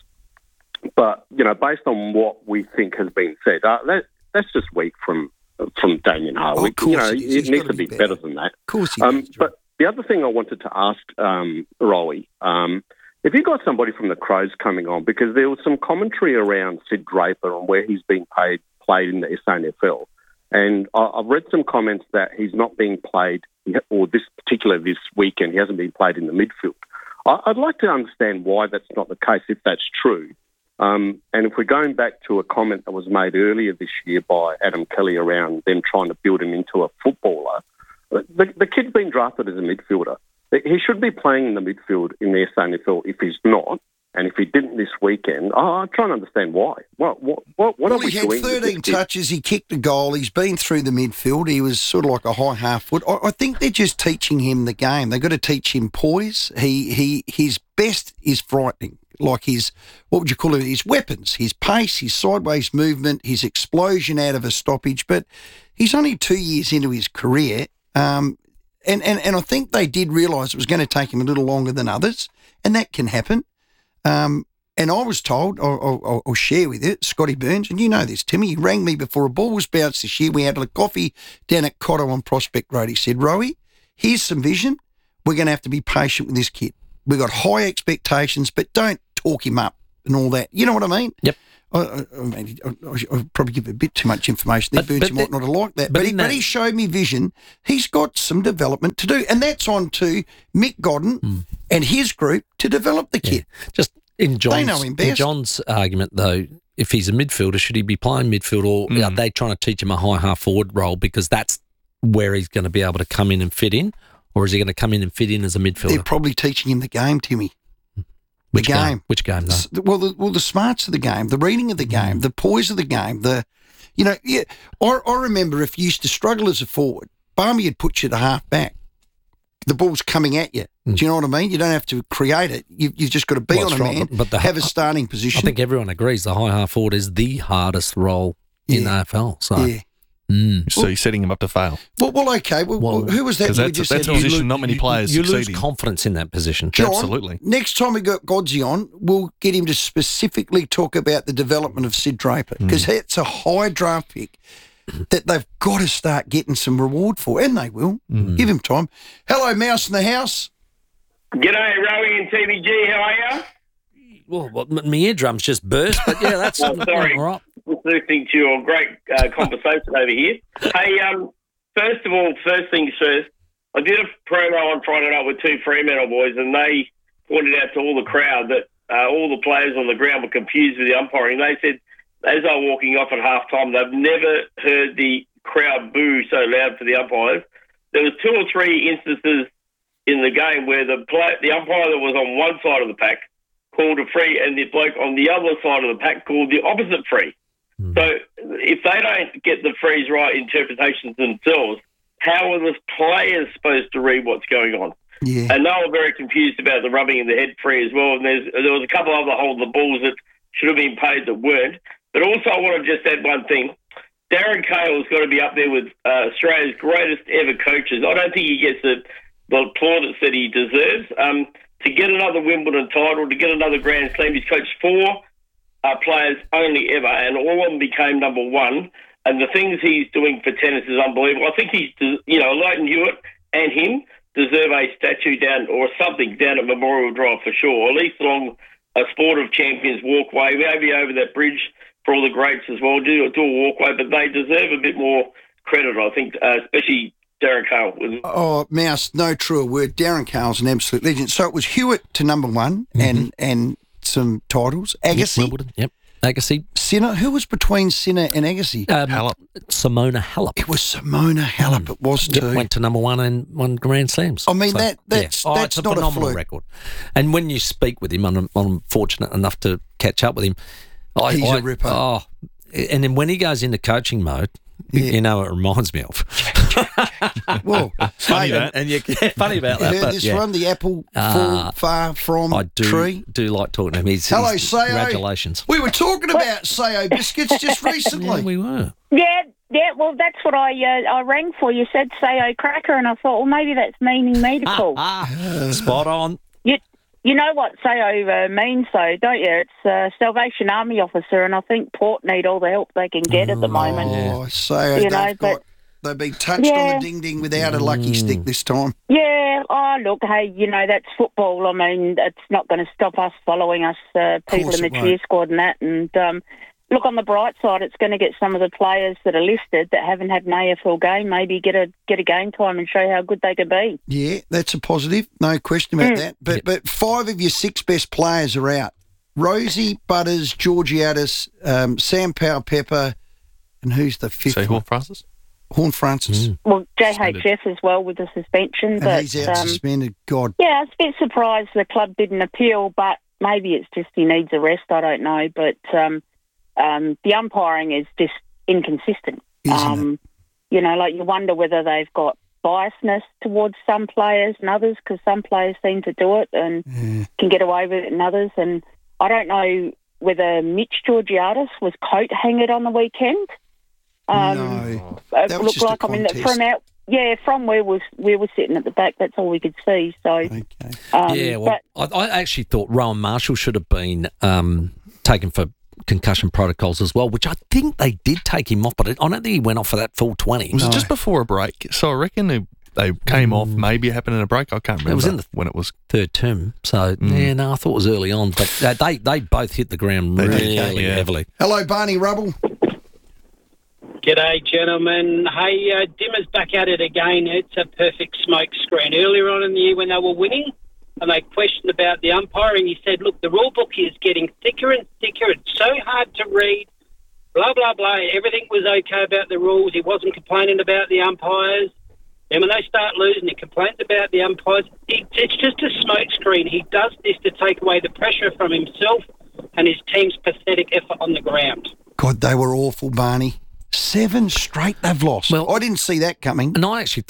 But, you know, based on what we think has been said, uh, that, that's just weak from from Damien Hardwick. course you know, it it, is. He's needs gotta to be be better. better than that. Of course he Um, does. but the other thing I wanted to ask um, Rowie, um, if you got somebody from the Crows coming on, because there was some commentary around Sid Draper and where he's been paid, played in the S A N F L, and I, I've read some comments that he's not being played, or this particular this weekend, he hasn't been played in the midfield. I, I'd like to understand why that's not the case, if that's true. Um, and if we're going back to a comment that was made earlier this year by Adam Kelly around them trying to build him into a footballer, the, the kid's been drafted as a midfielder. He should be playing in the midfield in the S A N F L if he's not. And if he didn't this weekend, oh, I'm trying to understand why. What what what, what well, are we he had doing? thirteen touches. He kicked a goal. He's been through the midfield. He was sort of like a high half foot. I, I think they're just teaching him the game. They've got to teach him poise. He he his best is frightening. Like his, what would you call it? His weapons, his pace, his sideways movement, his explosion out of a stoppage. But he's only two years into his career. Um, and, and, and I think they did realise it was going to take him a little longer than others, and that can happen. Um, and I was told, I'll, I'll, I'll share with you, Scotty Burns, and you know this, Timmy, he rang me before a ball was bounced this year. We had a coffee down at Cotto on Prospect Road. He said, Rowie, here's some vision. We're going to have to be patient with this kid. We've got high expectations, but don't talk him up and all that. You know what I mean? Yep. I, I, I mean, I, I'll probably give a bit too much information there, But- Burns, but you might the- not have liked that. but But, he, in but that- he showed me vision. He's got some development to do. And that's on to Mick Godden Hmm. and his group to develop the kid. Just in John's, know him in best. John's argument, though, if he's a midfielder, should he be playing midfield, or Mm. are they trying to teach him a high half forward role because that's where he's going to be able to come in and fit in, or is he going to come in and fit in as a midfielder? They're probably teaching him the game, Timmy. Which the game. Which game, though? S- Well, the, well, the smarts of the game, the reading of the game, the poise of the game, the, you know, yeah. I, I remember if you used to struggle as a forward, Barmy would put you to half back. The ball's coming at you. Do you know what I mean? You don't have to create it. You, you've just got to be Well, on a that's right, man, but- but the- have a starting I position. think everyone agrees the high half forward is the hardest role in the A F L. So, Yeah. Mm. So you're setting him up to fail. Well, well okay. Well, Well, who was that? 'cause we that's- just that's said? a position not many players you succeed lose in. confidence in that position. John, Absolutely. Next time we got Godsey on, we'll get him to specifically talk about the development of Sid Draper, because Mm. it's a high draft pick that they've got to start getting some reward for, and they will. Mm. Give him time. Hello, Mouse in the house. G'day, Rowie and T V G. How are you? Well, well, m- my eardrums just burst, but yeah, that's Oh, sorry. all right. Just listening to your great uh, conversation over here. Hey, um, first of all, first things first, I did a promo on Friday night with two Fremantle boys, and they pointed out to all the crowd that uh, all the players on the ground were confused with the umpiring. They said, as they were walking off at half time, they've never heard the crowd boo so loud for the umpires. There was two or three instances in the game where the play, the umpire that was on one side of the pack called a free, and the bloke on the other side of the pack called the opposite free. Mm. So if they don't get the frees right interpretations themselves, how are the players supposed to read what's going on? Yeah. And they were very confused about the rubbing in the head free as well. And there's, there was a couple of other hold the balls that should have been paid that weren't. But also I want to just add one thing. Darren Cale's got to be up there with uh, Australia's greatest ever coaches. I don't think he gets the, the plaudits that he deserves. Um, to get another Wimbledon title, to get another Grand Slam, he's coached four uh, players only ever, and all of them became number one. And the things he's doing for tennis is unbelievable. I think he's, you know, Leighton Hewitt and him deserve a statue down or something down at Memorial Drive for sure, or at least along a Sport of Champions walkway, maybe over that bridge for all the greats as well. Do, do a walkway, but they deserve a bit more credit, I think, uh, especially Darren Cale. Oh, Mouse, no truer word. Darren Cale's an absolute legend. So it was Hewitt to number one and and some titles. Agassi. Yep, Wimbledon, yep. Agassi. Sinner. Who was between Sinner and Agassi? Um, Halep. Simona Halep. It was Simona Halep. It was Yep, too. went to number one and won Grand Slams. I mean, that- that's- yeah. oh, that's it's a not a phenomenal fluke. record. And when you speak with him, I'm, I'm fortunate enough to catch up with him. I, He's I, a ripper. Oh, and then when he goes into coaching mode, you know, it reminds me of. Well, funny mate, that, and you, yeah, funny about You that. heard But this yeah. one, the apple Uh, fall far from I do tree. do like talking to him. He's, Hello, he's, Sayo. Congratulations. We were talking about Sayo biscuits just recently. Yeah, we were. Yeah, yeah. Well, that's what I uh, I rang for. You said Sayo Cracker, and I thought, well, maybe that's meaning me to call. Spot on. You, you know what Sayo uh, means, though, don't you? It's uh, Salvation Army officer, and I think Port need all the help they can get at the moment. Oh, Sayo, You they've know, got, but- they've been touched Yeah. on the ding-ding without a lucky stick this time. Yeah, oh, look, hey, you know, that's football. I mean, it's not going to stop us following us, uh, people course in the it won't. cheer squad and that. And um, look, on the bright side, it's going to get some of the players that are listed that haven't had an A F L game maybe get a get a game time and show how good they can be. Yeah, that's a positive. No question about Mm. that. But but five of your six best players are out. Rosie, Butters, Georgiadis, um, Sam Powell Pepper, and who's the fifth Seahawk one? Francis? Horn Francis. Mm. Well, J H F as well with the suspension. And but, he's out um, suspended. God. Yeah, I was a bit surprised the club didn't appeal, but maybe it's just he needs a rest. I don't know. But um, um, the umpiring is just inconsistent. Isn't um, it? You know, like you wonder whether they've got biasness towards some players and others, because some players seem to do it and yeah. can get away with it and others. And I don't know whether Mitch Georgiadis was coat hangered on the weekend. Um, no. It That was looked just a like, I mean, contest. from out, yeah, from where was we were sitting at the back, that's all we could see. So, okay. um, yeah, well, but, I, I actually thought Rowan Marshall should have been um, taken for concussion protocols as well, which I think they did take him off, but I don't think he went off for that full twenty. Was it just before a break? So I reckon they, they came off. Maybe it happened in a break. I can't remember. It was in the when it was third term. So, Mm. yeah, no, I thought it was early on, but uh, they, they both hit the ground They really did, yeah. heavily. Hello, Barney Rubble. G'day, gentlemen. Hey, uh, Dimmer's back at it again. It's a perfect smoke screen. Earlier on in the year when they were winning, and they questioned about the umpiring, he said, look, the rule book is getting thicker and thicker. It's so hard to read, blah, blah, blah. Everything was okay about the rules. He wasn't complaining about the umpires. And when they start losing, he complains about the umpires. It, it's just a smoke screen. He does this to take away the pressure from himself and his team's pathetic effort on the ground. God, they were awful, Barney. Seven straight they've lost. Well, I didn't see that coming. And I actually